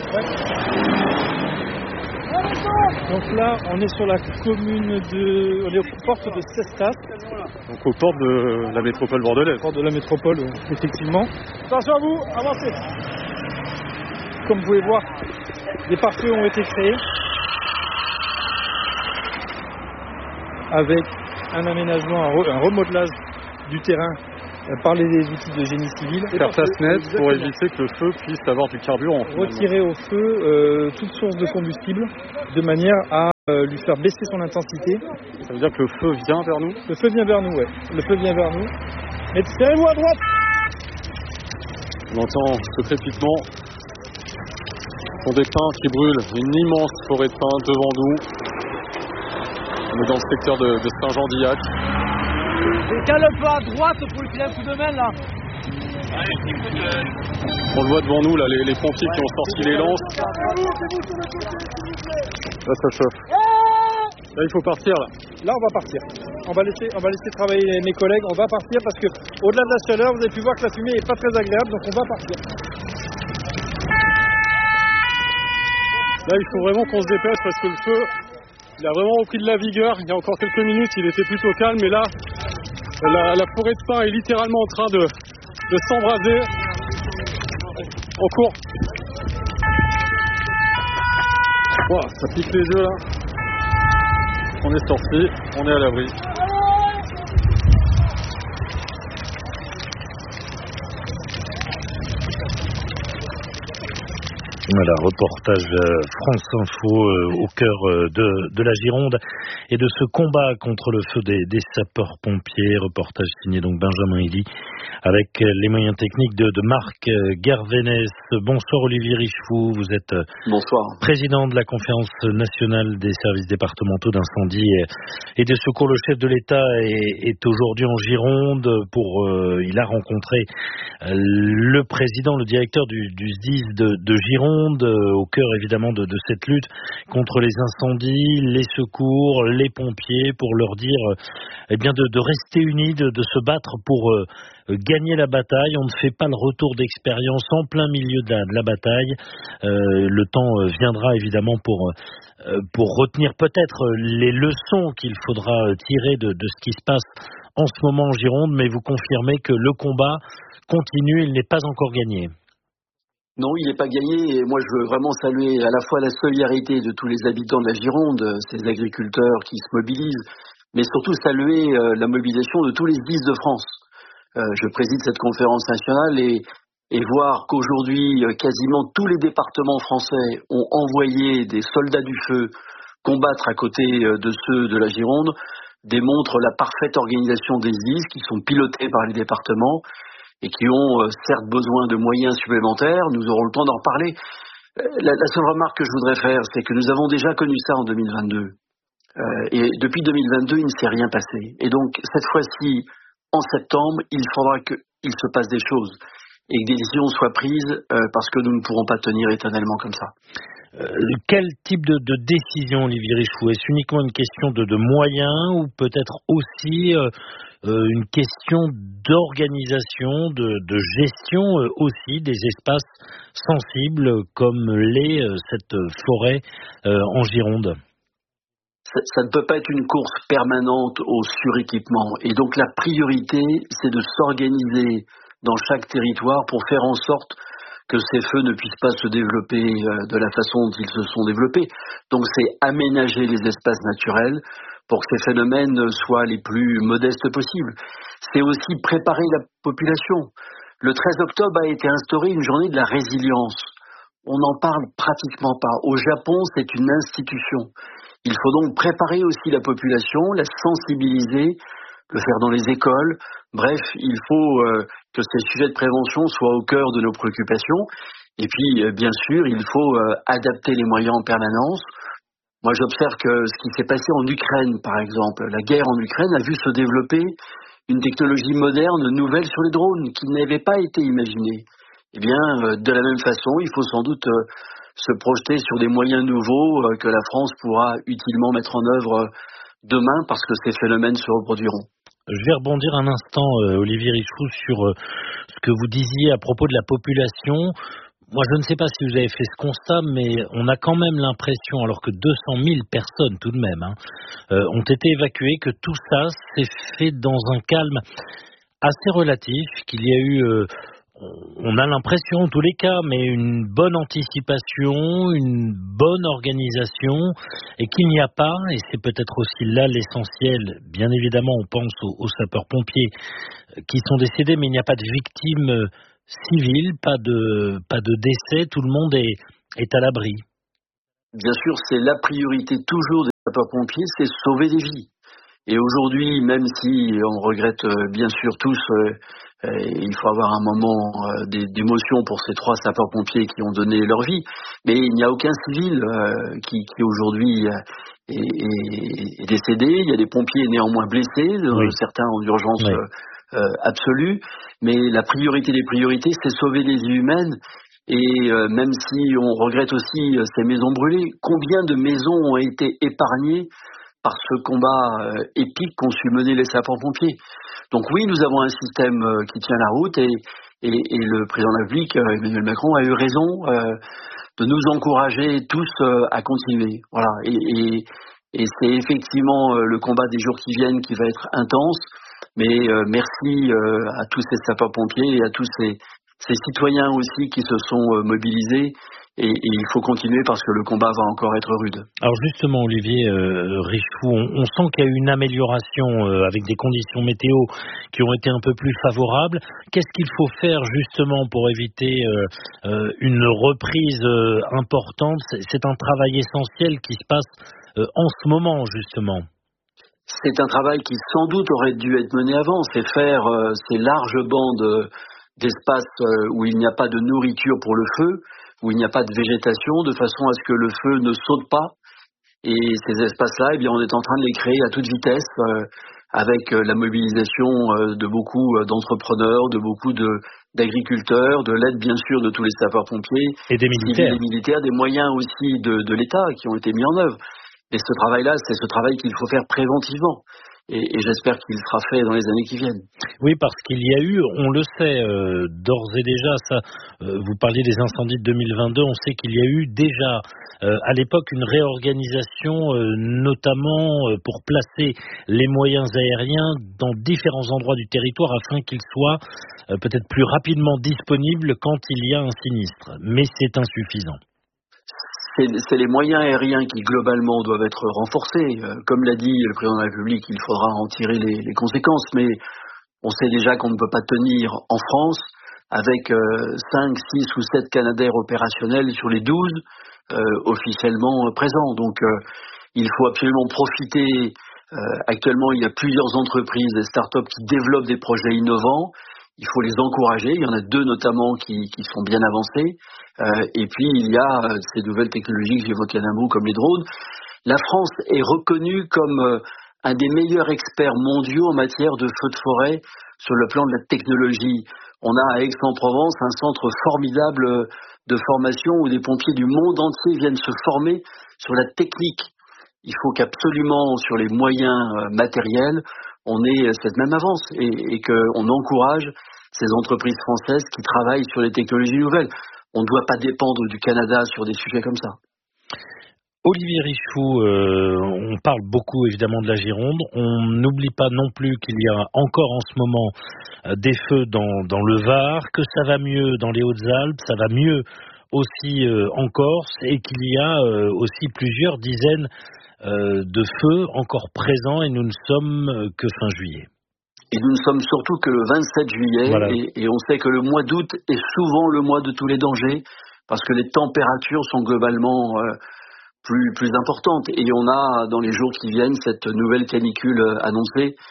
Speaker 8: Donc là, on est sur la commune de... On est aux portes de Cestas.
Speaker 9: Donc aux portes de la métropole bordelaise.
Speaker 8: Aux portes de la métropole, effectivement. Attention à vous, avancez. Comme vous pouvez voir, des pare-feux ont été créés avec un aménagement, un, re- un remodelage du terrain par les outils de génie civil.
Speaker 9: Faire face nette pour éviter que le feu puisse avoir du carburant.
Speaker 8: Retirer au feu euh, toute source de combustible de manière à euh, lui faire baisser son intensité.
Speaker 9: Ça veut dire que le feu vient vers nous?
Speaker 8: Le feu vient vers nous, ouais. Le feu vient vers nous. Mais tirez-vous à droite.
Speaker 9: On entend ce crépitement. Ce sont des pins qui brûlent. Une immense forêt de pins devant nous. On est dans le secteur de, de Saint-Jean-d'Illac.
Speaker 11: Cale le feu à droite pour lui filer un coup de main là.
Speaker 9: On le voit devant nous là, les, les pompiers qui ont sorti les lances. Là ça chauffe. Là il faut partir là.
Speaker 8: Là on va partir. On va laisser, on va laisser travailler mes collègues. On va partir parce que au-delà de la chaleur, vous avez pu voir que la fumée est pas très agréable, donc on va partir.
Speaker 9: Là il faut vraiment qu'on se dépêche parce que le feu, il a vraiment repris de la vigueur. Il y a encore quelques minutes, il était plutôt calme, mais là, la, la forêt de pins est littéralement en train de, de s'embraser. On court. Wow, ça pique les yeux là. On est sorti, on est à l'abri.
Speaker 1: Voilà, reportage France Info euh, au cœur euh, de, de la Gironde et de ce combat contre le feu des, des sapeurs-pompiers. Reportage signé donc Benjamin Hilly avec les moyens techniques de, de Marc Garvenès. Bonsoir Olivier Richefou, vous êtes
Speaker 12: Bonsoir.
Speaker 1: président de la Conférence nationale des services départementaux d'incendie et, et de secours. Le chef de l'État est, est aujourd'hui en Gironde pour, euh, il a rencontré le président, le directeur du, du S D I S de, de Gironde, euh, au cœur évidemment de, de cette lutte contre les incendies, les secours, les pompiers, pour leur dire euh, eh bien de, de rester unis, de, de se battre pour euh, gagner la bataille. On ne fait pas le retour d'expérience en plein milieu de la, de la bataille. Euh, le temps viendra évidemment pour euh, pour retenir peut-être les leçons qu'il faudra tirer de, de ce qui se passe en ce moment en Gironde, mais vous confirmez que le combat continue, il n'est pas encore gagné.
Speaker 12: Non, il n'est pas gagné, et moi je veux vraiment saluer à la fois la solidarité de tous les habitants de la Gironde, ces agriculteurs qui se mobilisent, mais surtout saluer euh, la mobilisation de tous les S D I S de France. Euh, je préside cette conférence nationale et, et voir qu'aujourd'hui euh, quasiment tous les départements français ont envoyé des soldats du feu combattre à côté euh, de ceux de la Gironde démontre la parfaite organisation des S D I S qui sont pilotés par les départements et qui ont euh, certes besoin de moyens supplémentaires. Nous aurons le temps d'en reparler. Euh, la, la seule remarque que je voudrais faire, c'est que nous avons déjà connu ça en deux mille vingt-deux. Euh, et depuis deux mille vingt-deux, il ne s'est rien passé. Et donc, cette fois-ci, en septembre, il faudra qu'il se passe des choses et que des décisions soient prises euh, parce que nous ne pourrons pas tenir éternellement comme ça.
Speaker 1: Euh, quel type de, de décision, Olivier Richefou? Est-ce uniquement une question de, de moyens ou peut-être aussi euh, euh, une question d'organisation, de, de gestion euh, aussi des espaces sensibles comme l'est euh, cette forêt euh, en Gironde?
Speaker 12: Ça, ça ne peut pas être une course permanente au suréquipement. Et donc la priorité, c'est de s'organiser dans chaque territoire pour faire en sorte que ces feux ne puissent pas se développer de la façon dont ils se sont développés. Donc c'est aménager les espaces naturels pour que ces phénomènes soient les plus modestes possibles. C'est aussi préparer la population. Le treize octobre a été instaurée une journée de la résilience. On n'en parle pratiquement pas. Au Japon, c'est une institution. Il faut donc préparer aussi la population, la sensibiliser le faire dans les écoles. Bref, il faut euh, que ces sujets de prévention soient au cœur de nos préoccupations. Et puis, euh, bien sûr, il faut euh, adapter les moyens en permanence. Moi, j'observe que ce qui s'est passé en Ukraine, par exemple, la guerre en Ukraine a vu se développer une technologie moderne, nouvelle sur les drones, qui n'avait pas été imaginée. Eh bien, euh, de la même façon, il faut sans doute euh, se projeter sur des moyens nouveaux euh, que la France pourra utilement mettre en œuvre euh, demain, parce que ces phénomènes se reproduiront.
Speaker 1: Je vais rebondir un instant, euh, Olivier Richoux, sur euh, ce que vous disiez à propos de la population. Moi, je ne sais pas si vous avez fait ce constat, mais on a quand même l'impression, alors que deux cent mille personnes tout de même hein, euh, ont été évacuées, que tout ça s'est fait dans un calme assez relatif, qu'il y a eu, euh, on a l'impression en tous les cas, mais une bonne anticipation, une bonne organisation, et qu'il n'y a pas, et c'est peut-être aussi là l'essentiel, bien évidemment on pense aux, aux sapeurs-pompiers qui sont décédés, mais il n'y a pas de victimes civil, pas de pas de décès, tout le monde est, est à l'abri.
Speaker 12: Bien sûr, c'est la priorité toujours des sapeurs-pompiers, c'est sauver des vies. Et aujourd'hui, même si on regrette bien sûr tous, euh, euh, il faut avoir un moment euh, d'émotion pour ces trois sapeurs-pompiers qui ont donné leur vie, mais il n'y a aucun civil euh, qui, qui aujourd'hui est, est, est décédé. Il y a des pompiers néanmoins blessés, oui. certains en urgence oui. euh, Euh, absolue, mais la priorité des priorités, c'est sauver des vies humaines. Et euh, même si on regrette aussi euh, ces maisons brûlées, combien de maisons ont été épargnées par ce combat euh, épique qu'ont su mener les sapeurs-pompiers. Donc oui, nous avons un système euh, qui tient la route et, et, et le président de la République, euh, Emmanuel Macron, a eu raison euh, de nous encourager tous euh, à continuer. Voilà. Et, et, et c'est effectivement euh, le combat des jours qui viennent qui va être intense. Mais euh, merci euh, à tous ces sapeurs-pompiers et à tous ces, ces citoyens aussi qui se sont euh, mobilisés. Et, et il faut continuer parce que le combat va encore être rude.
Speaker 1: Alors justement, Olivier euh, Richoux, on, on sent qu'il y a eu une amélioration euh, avec des conditions météo qui ont été un peu plus favorables. Qu'est-ce qu'il faut faire justement pour éviter euh, euh, une reprise euh, importante ? c'est, c'est un travail essentiel qui se passe euh, en ce moment, justement.
Speaker 12: C'est un travail qui sans doute aurait dû être mené avant, c'est faire euh, ces larges bandes d'espace euh, où il n'y a pas de nourriture pour le feu, où il n'y a pas de végétation, de façon à ce que le feu ne saute pas. Et ces espaces-là, eh bien, on est en train de les créer à toute vitesse, euh, avec euh, la mobilisation euh, de beaucoup euh, d'entrepreneurs, de beaucoup de, d'agriculteurs, de l'aide bien sûr de tous les sapeurs-pompiers,
Speaker 1: et des militaires,
Speaker 12: des, militaires, des moyens aussi de, de l'État qui ont été mis en œuvre. Et ce travail-là, c'est ce travail qu'il faut faire préventivement. Et, et j'espère qu'il sera fait dans les années qui viennent.
Speaker 1: Oui, parce qu'il y a eu, on le sait, euh, d'ores et déjà, ça, euh, vous parliez des incendies de deux mille vingt-deux, on sait qu'il y a eu déjà, euh, à l'époque, une réorganisation, euh, notamment euh, pour placer les moyens aériens dans différents endroits du territoire afin qu'ils soient euh, peut-être plus rapidement disponibles quand il y a un sinistre. Mais c'est insuffisant.
Speaker 12: C'est, c'est les moyens aériens qui, globalement, doivent être renforcés. Euh, comme l'a dit le président de la République, il faudra en tirer les, les conséquences. Mais on sait déjà qu'on ne peut pas tenir en France avec euh, cinq, six ou sept Canadair opérationnels sur les douze euh, officiellement présents. Donc, euh, il faut absolument profiter. Euh, actuellement, il y a plusieurs entreprises, des start-up qui développent des projets innovants. Il faut les encourager. Il y en a deux notamment qui, qui sont bien avancés. Euh, et puis, il y a euh, ces nouvelles technologies que j'évoquais d'un mot, comme les drones. La France est reconnue comme euh, un des meilleurs experts mondiaux en matière de feux de forêt sur le plan de la technologie. On a à Aix-en-Provence un centre formidable de formation où des pompiers du monde entier viennent se former sur la technique. Il faut qu'absolument, sur les moyens euh, matériels, on ait cette même avance et, et qu'on encourage ces entreprises françaises qui travaillent sur les technologies nouvelles. On ne doit pas dépendre du Canada sur des sujets comme ça.
Speaker 1: Olivier Richoux, euh, on parle beaucoup évidemment de la Gironde. On n'oublie pas non plus qu'il y a encore en ce moment euh, des feux dans, dans le Var, que ça va mieux dans les Hautes-Alpes, ça va mieux aussi euh, en Corse et qu'il y a euh, aussi plusieurs dizaines euh, de feux encore présents et nous ne sommes que fin juillet.
Speaker 12: Et nous ne sommes surtout que le vingt-sept juillet voilà. et, et on sait que le mois d'août est souvent le mois de tous les dangers parce que les températures sont globalement euh, plus, plus importantes et on a dans les jours qui viennent cette nouvelle canicule annoncée.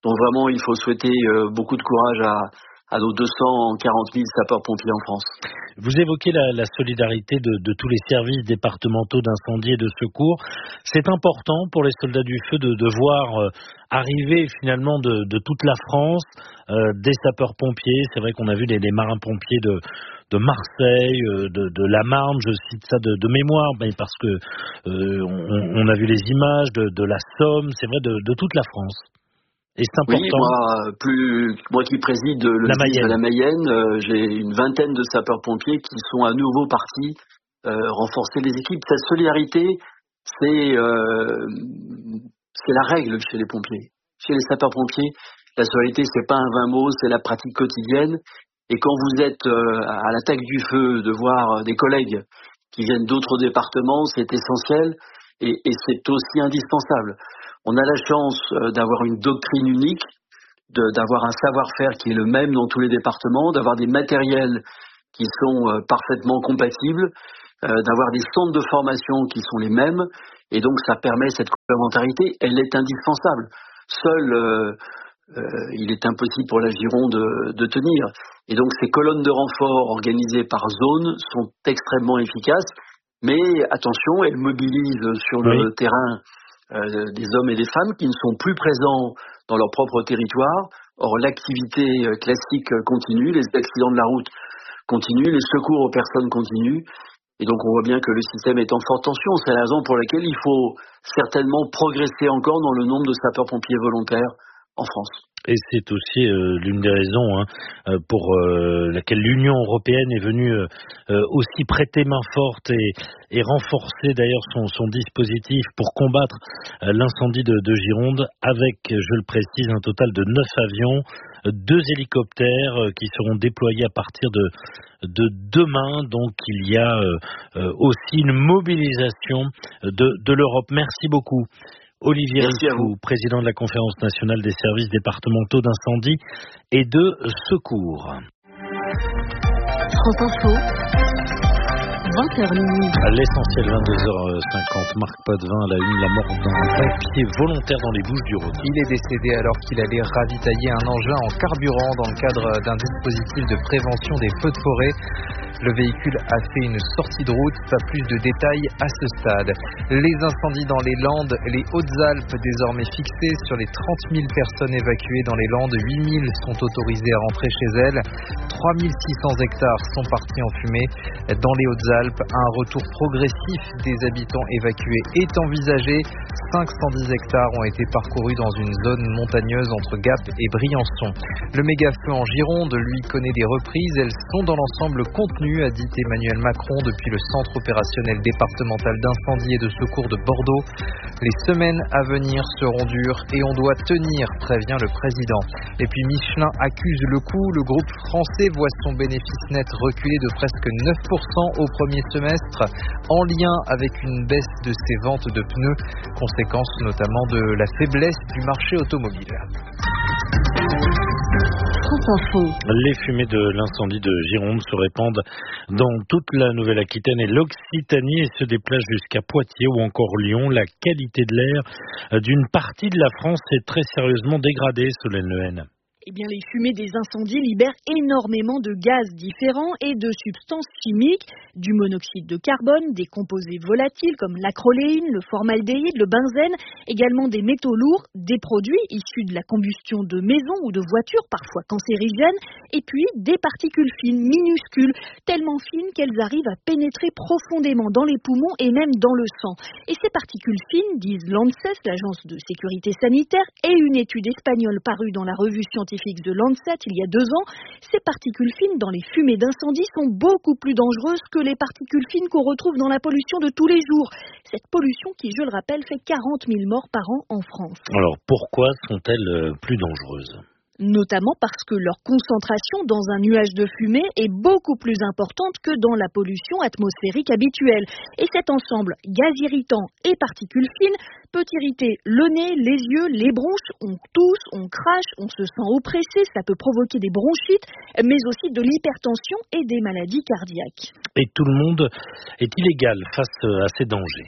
Speaker 12: Donc vraiment, il faut souhaiter euh, beaucoup de courage à, à nos deux cent quarante mille sapeurs-pompiers en France.
Speaker 1: Vous évoquez la, la solidarité de, de tous les services départementaux d'incendie et de secours. C'est important pour les soldats du feu de, de voir euh, arriver finalement de, de toute la France euh, des sapeurs-pompiers. C'est vrai qu'on a vu les, les marins-pompiers de, de Marseille, euh, de, de la Marne, je cite ça de, de mémoire, mais parce que euh, on, on a vu les images de, de la Somme, c'est vrai, de, de toute la France. Et c'est important.
Speaker 12: Oui, moi, plus, moi qui préside le S D I S de la Mayenne, euh, j'ai une vingtaine de sapeurs-pompiers qui sont à nouveau partis euh, renforcer les équipes. Cette solidarité, c'est, euh, c'est la règle chez les pompiers. Chez les sapeurs-pompiers, la solidarité, c'est pas un vain mot, c'est la pratique quotidienne. Et quand vous êtes euh, à l'attaque du feu, de voir des collègues qui viennent d'autres départements, c'est essentiel et, et c'est aussi indispensable. On a la chance d'avoir une doctrine unique, de, d'avoir un savoir-faire qui est le même dans tous les départements, d'avoir des matériels qui sont euh, parfaitement compatibles, euh, d'avoir des centres de formation qui sont les mêmes, et donc ça permet cette complémentarité, elle est indispensable. Seul, euh, euh, il est impossible pour la Gironde de, de tenir. Et donc ces colonnes de renfort organisées par zone sont extrêmement efficaces, mais attention, elles mobilisent sur le oui. terrain Euh, des hommes et des femmes qui ne sont plus présents dans leur propre territoire. Or, l'activité euh, classique continue, les accidents de la route continuent, les secours aux personnes continuent. Et donc, on voit bien que le système est en forte tension. C'est la raison pour laquelle il faut certainement progresser encore dans le nombre de sapeurs-pompiers volontaires en France.
Speaker 1: Et c'est aussi euh, l'une des raisons hein, pour euh, laquelle l'Union européenne est venue euh, aussi prêter main forte et, et renforcer d'ailleurs son, son dispositif pour combattre euh, l'incendie de, de Gironde avec, je le précise, un total de neuf avions, deux hélicoptères euh, qui seront déployés à partir de, de demain. Donc il y a euh, aussi une mobilisation de, de l'Europe. Merci beaucoup. Olivier Rifou, président de la Conférence nationale des services départementaux d'incendie et de secours.
Speaker 2: France Info, vingt heures minuit.
Speaker 1: L'essentiel, vingt-deux heures cinquante. Marc Potvin à la une, la mort d'un pompier volontaire dans les Bouches-du-Rhône.
Speaker 5: Il est décédé alors qu'il allait ravitailler un engin en carburant dans le cadre d'un dispositif de prévention des feux de forêt. Le véhicule a fait une sortie de route, pas plus de détails à ce stade. Les incendies dans les Landes, les Hautes-Alpes désormais fixés sur les trente mille personnes évacuées dans les Landes, huit mille sont autorisées à rentrer chez elles. trois mille six cents hectares sont partis en fumée. Dans les Hautes-Alpes, un retour progressif des habitants évacués est envisagé. cinq cent dix hectares ont été parcourus dans une zone montagneuse entre Gap et Briançon. Le méga-feu en Gironde, lui, connaît des reprises. Elles sont dans l'ensemble contenues, a dit Emmanuel Macron depuis le centre opérationnel départemental d'incendie et de secours de Bordeaux. Les semaines à venir seront dures et on doit tenir, prévient le président. Et puis Michelin accuse le coup. Le groupe français voit son bénéfice net reculer de presque neuf pour cent au premier semestre, en lien avec une baisse de ses ventes de pneus, conséquence notamment de la faiblesse du marché automobile.
Speaker 1: Les fumées de l'incendie de Gironde se répandent dans toute la Nouvelle-Aquitaine et l'Occitanie et se déplacent jusqu'à Poitiers ou encore Lyon. La qualité de l'air d'une partie de la France est très sérieusement dégradée, Solène Lehen.
Speaker 3: Eh bien, les fumées des incendies libèrent énormément de gaz différents et de substances chimiques, du monoxyde de carbone, des composés volatiles comme l'acroléine, le formaldéhyde, le benzène, également des métaux lourds, des produits issus de la combustion de maisons ou de voitures, parfois cancérigènes, et puis des particules fines, minuscules, tellement fines qu'elles arrivent à pénétrer profondément dans les poumons et même dans le sang. Et ces particules fines, disent l'ANSES, l'agence de sécurité sanitaire, et une étude espagnole parue dans la revue scientifique de Lancet il y a deux ans, ces particules fines dans les fumées d'incendie sont beaucoup plus dangereuses que les particules fines qu'on retrouve dans la pollution de tous les jours. Cette pollution qui, je le rappelle, fait quarante mille morts par an en France.
Speaker 1: Alors pourquoi sont-elles plus dangereuses ?
Speaker 3: Notamment parce que leur concentration dans un nuage de fumée est beaucoup plus importante que dans la pollution atmosphérique habituelle. Et cet ensemble, gaz irritant et particules fines, peut irriter le nez, les yeux, les bronches, on tousse, on crache, on se sent oppressé, ça peut provoquer des bronchites, mais aussi de l'hypertension et des maladies cardiaques.
Speaker 1: Et tout le monde est illégal face à ces dangers.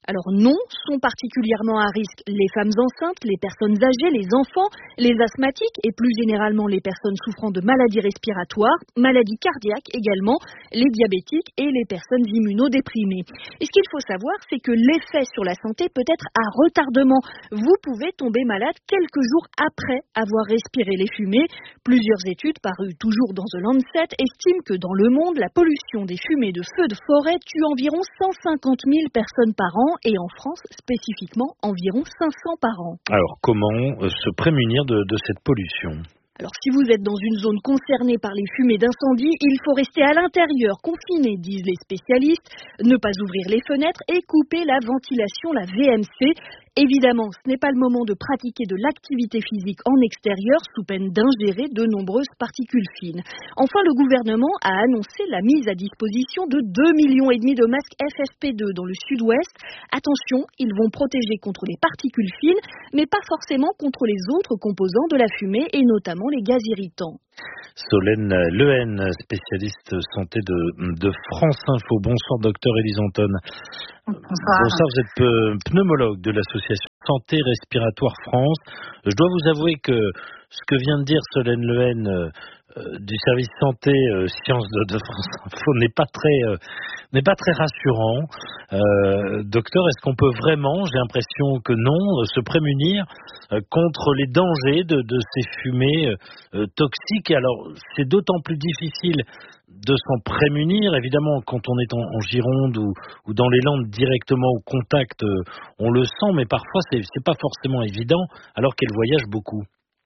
Speaker 13: Alors non, sont particulièrement à risque les femmes enceintes, les personnes âgées, les enfants, les asthmatiques et plus généralement les personnes souffrant de maladies respiratoires, maladies cardiaques également, les diabétiques et les personnes immunodéprimées. Et ce qu'il faut savoir, c'est que l'effet sur la santé peut être à retardement. Vous pouvez tomber malade quelques jours après avoir respiré les fumées. Plusieurs études parues toujours dans The Lancet estiment que dans le monde, la pollution des fumées de feux de forêt tue environ cent cinquante mille personnes par an et en France spécifiquement environ cinq cents par an.
Speaker 1: Alors comment euh, se prémunir de, de cette pollution ?
Speaker 13: Alors si vous êtes dans une zone concernée par les fumées d'incendie, il faut rester à l'intérieur, confiné, disent les spécialistes, ne pas ouvrir les fenêtres et couper la ventilation, la V M C. Évidemment, ce n'est pas le moment de pratiquer de l'activité physique en extérieur sous peine d'ingérer de nombreuses particules fines. Enfin, le gouvernement a annoncé la mise à disposition de deux millions et demi de masques F F P deux dans le sud-ouest. Attention, ils vont protéger contre les particules fines, mais pas forcément contre les autres composants de la fumée et notamment les gaz irritants.
Speaker 1: Solène Lehen, spécialiste santé de, de France Info. Bonsoir, docteur Élise Anton.
Speaker 14: Bonsoir.
Speaker 1: Bonsoir, vous êtes pneumologue de l'association Santé Respiratoire France. Je dois vous avouer que ce que vient de dire Solène Lehen euh, euh, du service santé euh, sciences de, de France Info n'est pas très euh, n'est pas très rassurant. Euh, docteur, est-ce qu'on peut vraiment, j'ai l'impression que non, se prémunir euh, contre les dangers de, de ces fumées euh, toxiques? Alors, c'est d'autant plus difficile de s'en prémunir, évidemment, quand on est en, en Gironde ou, ou dans les Landes directement au contact, euh, on le sent, mais parfois c'est, c'est pas forcément évident, alors qu'elle voyage beaucoup.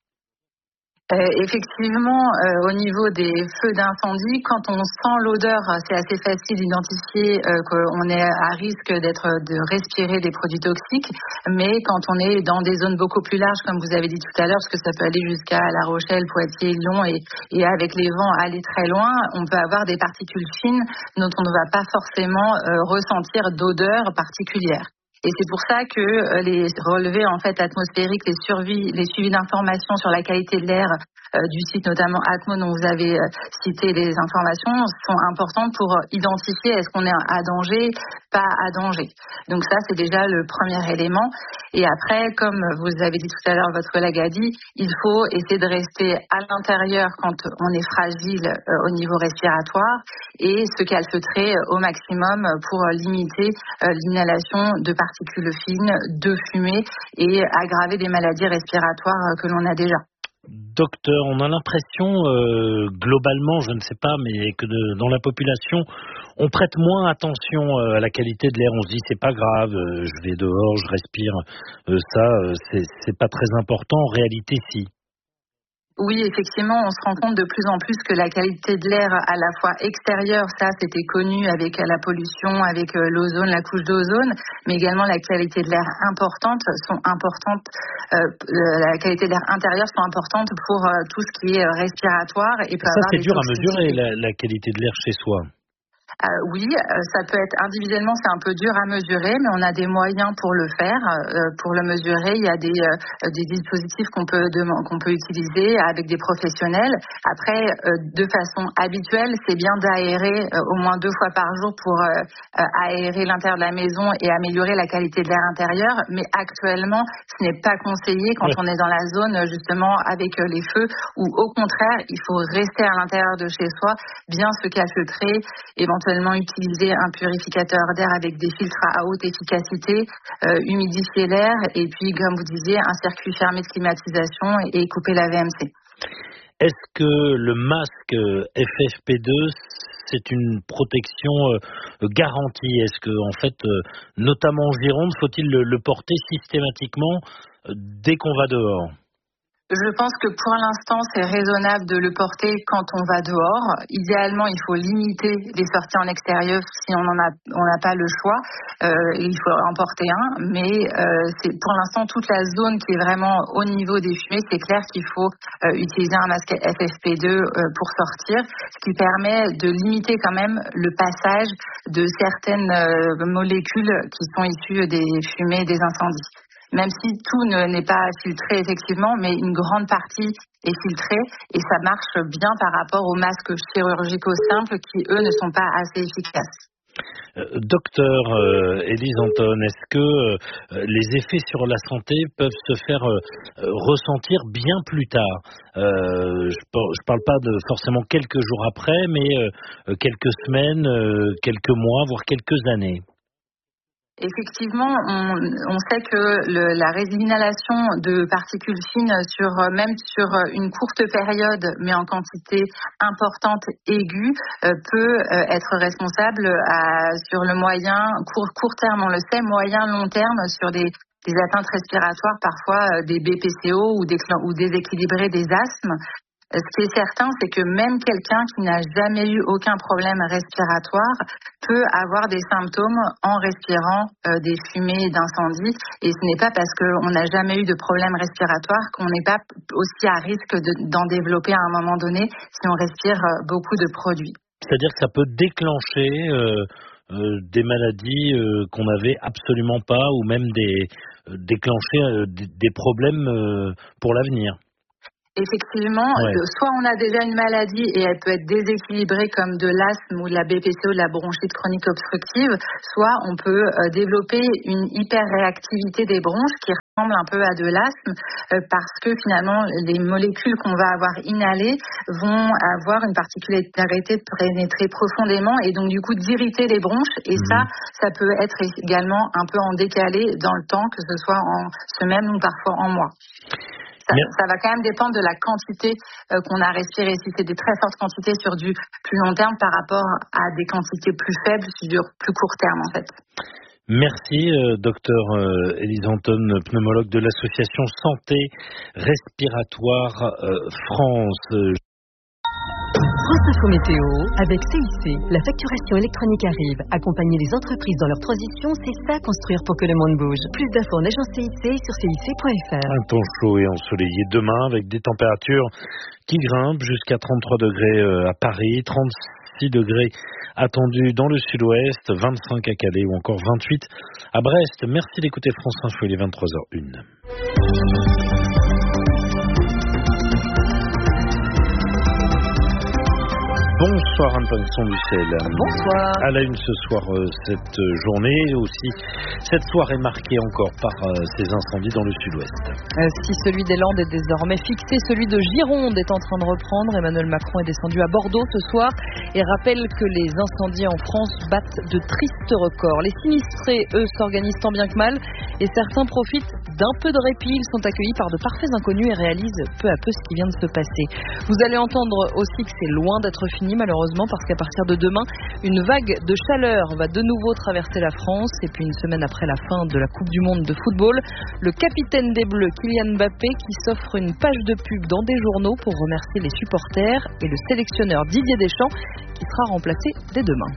Speaker 14: Euh, effectivement, euh, au niveau des feux d'incendie, quand on sent l'odeur, c'est assez facile d'identifier euh, qu'on est à risque d'être de respirer des produits toxiques. Mais quand on est dans des zones beaucoup plus larges, comme vous avez dit tout à l'heure, parce que ça peut aller jusqu'à La Rochelle, Poitiers, Lyon, et, et avec les vents aller très loin, on peut avoir des particules fines dont on ne va pas forcément euh, ressentir d'odeur particulière. Et c'est pour ça que les relevés en fait atmosphériques, les suivis, les suivis d'informations sur la qualité de l'air euh, du site notamment Atmo dont vous avez euh, cité les informations sont importantes pour identifier est-ce qu'on est à danger, pas à danger. Donc ça c'est déjà le premier élément. Et après, comme vous avez dit tout à l'heure, votre collègue a dit, il faut essayer de rester à l'intérieur quand on est fragile euh, au niveau respiratoire et se calfeutrer au maximum pour limiter euh, l'inhalation de particules fines, de fumée et aggraver des maladies respiratoires que l'on a déjà.
Speaker 1: Docteur, on a l'impression, euh, globalement, je ne sais pas, mais que de, dans la population, on prête moins attention euh, à la qualité de l'air. On se dit, c'est pas grave, euh, je vais dehors, je respire, euh, ça, euh, c'est, c'est pas très important. En réalité, si.
Speaker 14: Oui, effectivement, on se rend compte de plus en plus que la qualité de l'air à la fois extérieure, ça c'était connu avec la pollution, avec l'ozone, la couche d'ozone, mais également la qualité de l'air importante sont importantes, euh, la qualité de l'air intérieur sont importantes pour euh, tout ce qui est respiratoire. Et peut
Speaker 1: ça
Speaker 14: avoir
Speaker 1: c'est
Speaker 14: des
Speaker 1: dur à mesurer,
Speaker 14: toxicités.
Speaker 1: la, la qualité de l'air chez soi.
Speaker 14: Euh, oui, ça peut être individuellement, c'est un peu dur à mesurer, mais on a des moyens pour le faire. Euh, pour le mesurer, il y a des, euh, des dispositifs qu'on peut, qu'on peut utiliser avec des professionnels. Après, euh, de façon habituelle, c'est bien d'aérer euh, au moins deux fois par jour pour euh, aérer l'intérieur de la maison et améliorer la qualité de l'air intérieur. Mais actuellement, ce n'est pas conseillé quand oui. on est dans la zone justement avec les feux, où au contraire, il faut rester à l'intérieur de chez soi, bien se calfeutrer, éventuellement utiliser un purificateur d'air avec des filtres à haute efficacité, euh, humidifier l'air et puis, comme vous disiez, un circuit fermé de climatisation et, et couper la V M C.
Speaker 1: Est-ce que le masque F F P deux, c'est une protection euh, garantie? Est-ce que, en fait, euh, notamment en Gironde, faut-il le, le porter systématiquement euh, dès qu'on va dehors?
Speaker 14: Je pense que pour l'instant, c'est raisonnable de le porter quand on va dehors. Idéalement, il faut limiter les sorties en extérieur si on en a, on n'a pas le choix. Euh, il faut en porter un, mais euh, c'est pour l'instant toute la zone qui est vraiment au niveau des fumées. C'est clair qu'il faut euh, utiliser un masque F F P deux euh, pour sortir, ce qui permet de limiter quand même le passage de certaines euh, molécules qui sont issues des fumées des incendies. Même si tout ne, n'est pas filtré effectivement, mais une grande partie est filtrée et ça marche bien par rapport aux masques chirurgicaux simples qui, eux, ne sont pas assez efficaces.
Speaker 1: Euh, docteur euh, Élise Anton, est-ce que euh, les effets sur la santé peuvent se faire euh, ressentir bien plus tard? euh, Je ne parle pas de forcément quelques jours après, mais euh, quelques semaines, euh, quelques mois, voire quelques années.
Speaker 14: Effectivement, on, on sait que le, la résinhalation de particules fines, sur, même sur une courte période, mais en quantité importante, aiguë, euh, peut euh, être responsable à, sur le moyen, court, court terme, on le sait, moyen, long terme, sur des, des atteintes respiratoires, parfois euh, des B P C O ou des, ou déséquilibrés des asthmes. Ce qui est certain, c'est que même quelqu'un qui n'a jamais eu aucun problème respiratoire peut avoir des symptômes en respirant euh, des fumées d'incendie. Et ce n'est pas parce qu'on n'a jamais eu de problème respiratoire qu'on n'est pas aussi à risque de, d'en développer à un moment donné si on respire beaucoup de produits.
Speaker 1: C'est-à-dire que ça peut déclencher euh, euh, des maladies euh, qu'on n'avait absolument pas, ou même des, euh, déclencher euh, des, des problèmes euh, pour l'avenir.
Speaker 14: Effectivement,
Speaker 1: ouais.
Speaker 14: Soit on a déjà une maladie et elle peut être déséquilibrée comme de l'asthme ou de la B P C O, de la bronchite chronique obstructive, soit on peut euh, développer une hyperréactivité des bronches qui ressemble un peu à de l'asthme euh, parce que finalement les molécules qu'on va avoir inhalées vont avoir une particularité de pénétrer profondément et donc du coup d'irriter les bronches et mmh. ça, ça peut être également un peu en décalé dans le temps, que ce soit en semaines ou parfois en mois. Ça, ça va quand même dépendre de la quantité euh, qu'on a respirée. Si c'est des très fortes quantités sur du plus long terme par rapport à des quantités plus faibles sur du plus court terme en fait.
Speaker 1: Merci, euh, docteur euh, Élise Anton, pneumologue de l'association Santé Respiratoire euh, France.
Speaker 2: France Info Météo, avec C I C, la facturation électronique arrive. Accompagner les entreprises dans leur transition, c'est ça construire pour que le monde bouge. Plus d'infos en agence C I C sur C I C point F R.
Speaker 1: Un temps chaud et ensoleillé demain avec des températures qui grimpent jusqu'à trente-trois degrés à Paris, trente-six degrés attendus dans le sud-ouest, vingt-cinq à Calais ou encore vingt-huit à Brest. Merci d'écouter France Info, il est vingt-trois heures une. Bonsoir Anne Son-Ducel.
Speaker 3: Bonsoir.
Speaker 1: À la une ce soir, euh, cette journée aussi, cette soirée marquée encore par euh, ces incendies dans le sud-ouest.
Speaker 3: Euh, si celui des Landes est désormais fixé, celui de Gironde est en train de reprendre. Emmanuel Macron est descendu à Bordeaux ce soir et rappelle que les incendies en France battent de tristes records. Les sinistrés, eux, s'organisent tant bien que mal et certains profitent d'un peu de répit. Ils sont accueillis par de parfaits inconnus et réalisent peu à peu ce qui vient de se passer. Vous allez entendre aussi que c'est loin d'être fini, malheureusement, parce qu'à partir de demain, une vague de chaleur va de nouveau traverser la France. Et puis une semaine après la fin de la Coupe du Monde de football, le capitaine des Bleus, Kylian Mbappé, qui s'offre une page de pub dans des journaux pour remercier les supporters, et le sélectionneur Didier Deschamps, qui sera remplacé dès demain.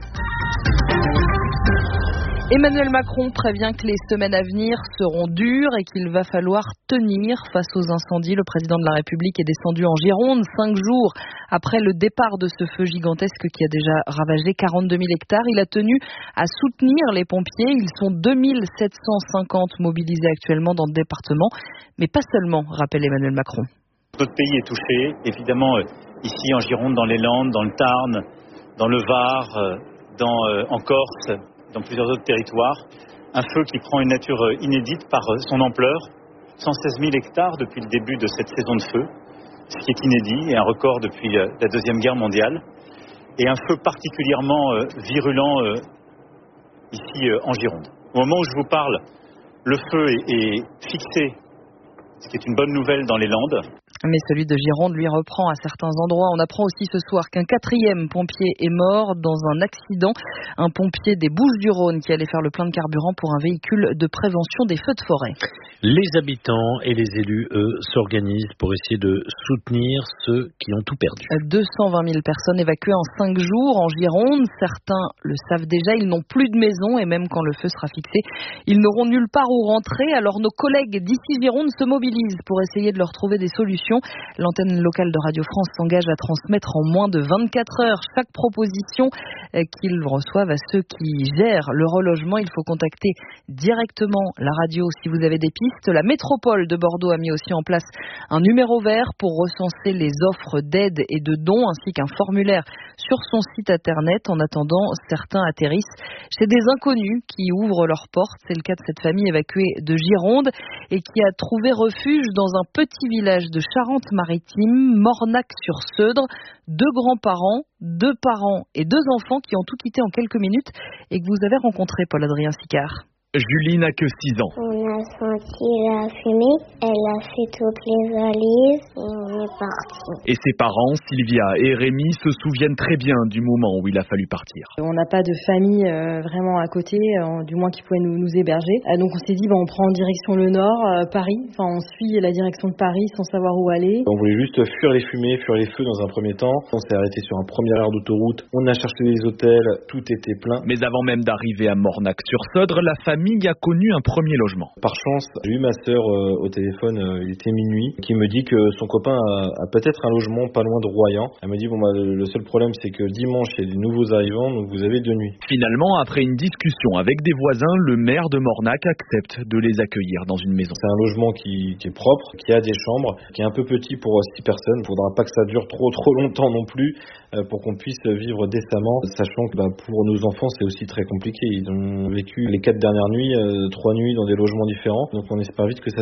Speaker 3: Emmanuel Macron prévient que les semaines à venir seront dures et qu'il va falloir tenir face aux incendies. Le président de la République est descendu en Gironde cinq jours après le départ de ce feu gigantesque qui a déjà ravagé quarante-deux mille hectares. Il a tenu à soutenir les pompiers. Ils sont deux mille sept cent cinquante mobilisés actuellement dans le département, mais pas seulement, rappelle Emmanuel Macron.
Speaker 15: Notre pays est touché, évidemment, ici en Gironde, dans les Landes, dans le Tarn, dans le Var, dans, euh, en Corse, dans plusieurs autres territoires. Un feu qui prend une nature inédite par son ampleur. cent seize mille hectares depuis le début de cette saison de feu, ce qui est inédit et un record depuis la Deuxième Guerre mondiale. Et un feu particulièrement virulent ici en Gironde. Au moment où je vous parle, le feu est, est fixé, ce qui est une bonne nouvelle dans les Landes.
Speaker 3: Mais celui de Gironde, lui, reprend à certains endroits. On apprend aussi ce soir qu'un quatrième pompier est mort dans un accident. Un pompier des Bouches-du-Rhône qui allait faire le plein de carburant pour un véhicule de prévention des feux de forêt.
Speaker 1: Les habitants et les élus, eux, s'organisent pour essayer de soutenir ceux qui ont tout perdu.
Speaker 3: deux cent vingt mille personnes évacuées en cinq jours en Gironde. Certains le savent déjà, ils n'ont plus de maison et même quand le feu sera fixé, ils n'auront nulle part où rentrer. Alors nos collègues d'ici Gironde se mobilisent pour essayer de leur trouver des solutions.
Speaker 16: solution. L'antenne locale de Radio France s'engage à transmettre en moins de vingt-quatre heures chaque proposition qu'ils reçoivent à ceux qui gèrent le relogement. Il faut contacter directement la radio si vous avez des pistes. La métropole de Bordeaux a mis aussi en place un numéro vert pour recenser les offres d'aide et de dons ainsi qu'un formulaire sur son site internet. En attendant, certains atterrissent chez des inconnus qui ouvrent leurs portes. C'est le cas de cette famille évacuée de Gironde et qui a trouvé refuge dans un petit village de Charente-Maritime, Mornac-sur-Seudre. Deux grands-parents, deux parents et deux enfants qui ont tout quitté en quelques minutes et que vous avez rencontré, Paul-Adrien Sicard.
Speaker 17: Julie n'a que six ans.
Speaker 18: On a senti la fumée, elle a fait toutes les valises et on est parti.
Speaker 17: Et ses parents, Sylvia et Rémi, se souviennent très bien du moment où il a fallu partir.
Speaker 19: On n'a pas de famille euh, vraiment à côté, euh, du moins qui pouvait nous, nous héberger. Euh, donc on s'est dit, bah, on prend en direction le nord, euh, Paris. Enfin, on suit la direction de Paris sans savoir où aller.
Speaker 20: On voulait juste fuir les fumées, fuir les feux dans un premier temps. On s'est arrêté sur un premier aire d'autoroute. On a cherché des hôtels, tout était plein.
Speaker 17: Mais avant même d'arriver à Mornac-sur-Seudre, la famille a connu un premier logement.
Speaker 20: Par chance, j'ai eu ma sœur euh, au téléphone, euh, il était minuit, qui me dit que son copain a, a peut-être un logement pas loin de Royan. Elle me dit, bon bah le, le seul problème c'est que dimanche il y a des nouveaux arrivants, donc vous avez deux nuits.
Speaker 17: Finalement, après une discussion avec des voisins, le maire de Mornac accepte de les accueillir dans une maison.
Speaker 20: C'est un logement qui, qui est propre, qui a des chambres, qui est un peu petit pour six personnes. Il faudra pas que ça dure trop trop longtemps non plus euh, pour qu'on puisse vivre décemment, sachant que bah, pour nos enfants c'est aussi très compliqué. Ils ont vécu les quatre dernières nuits, euh, trois nuits dans des logements différents, donc on espère vite que ça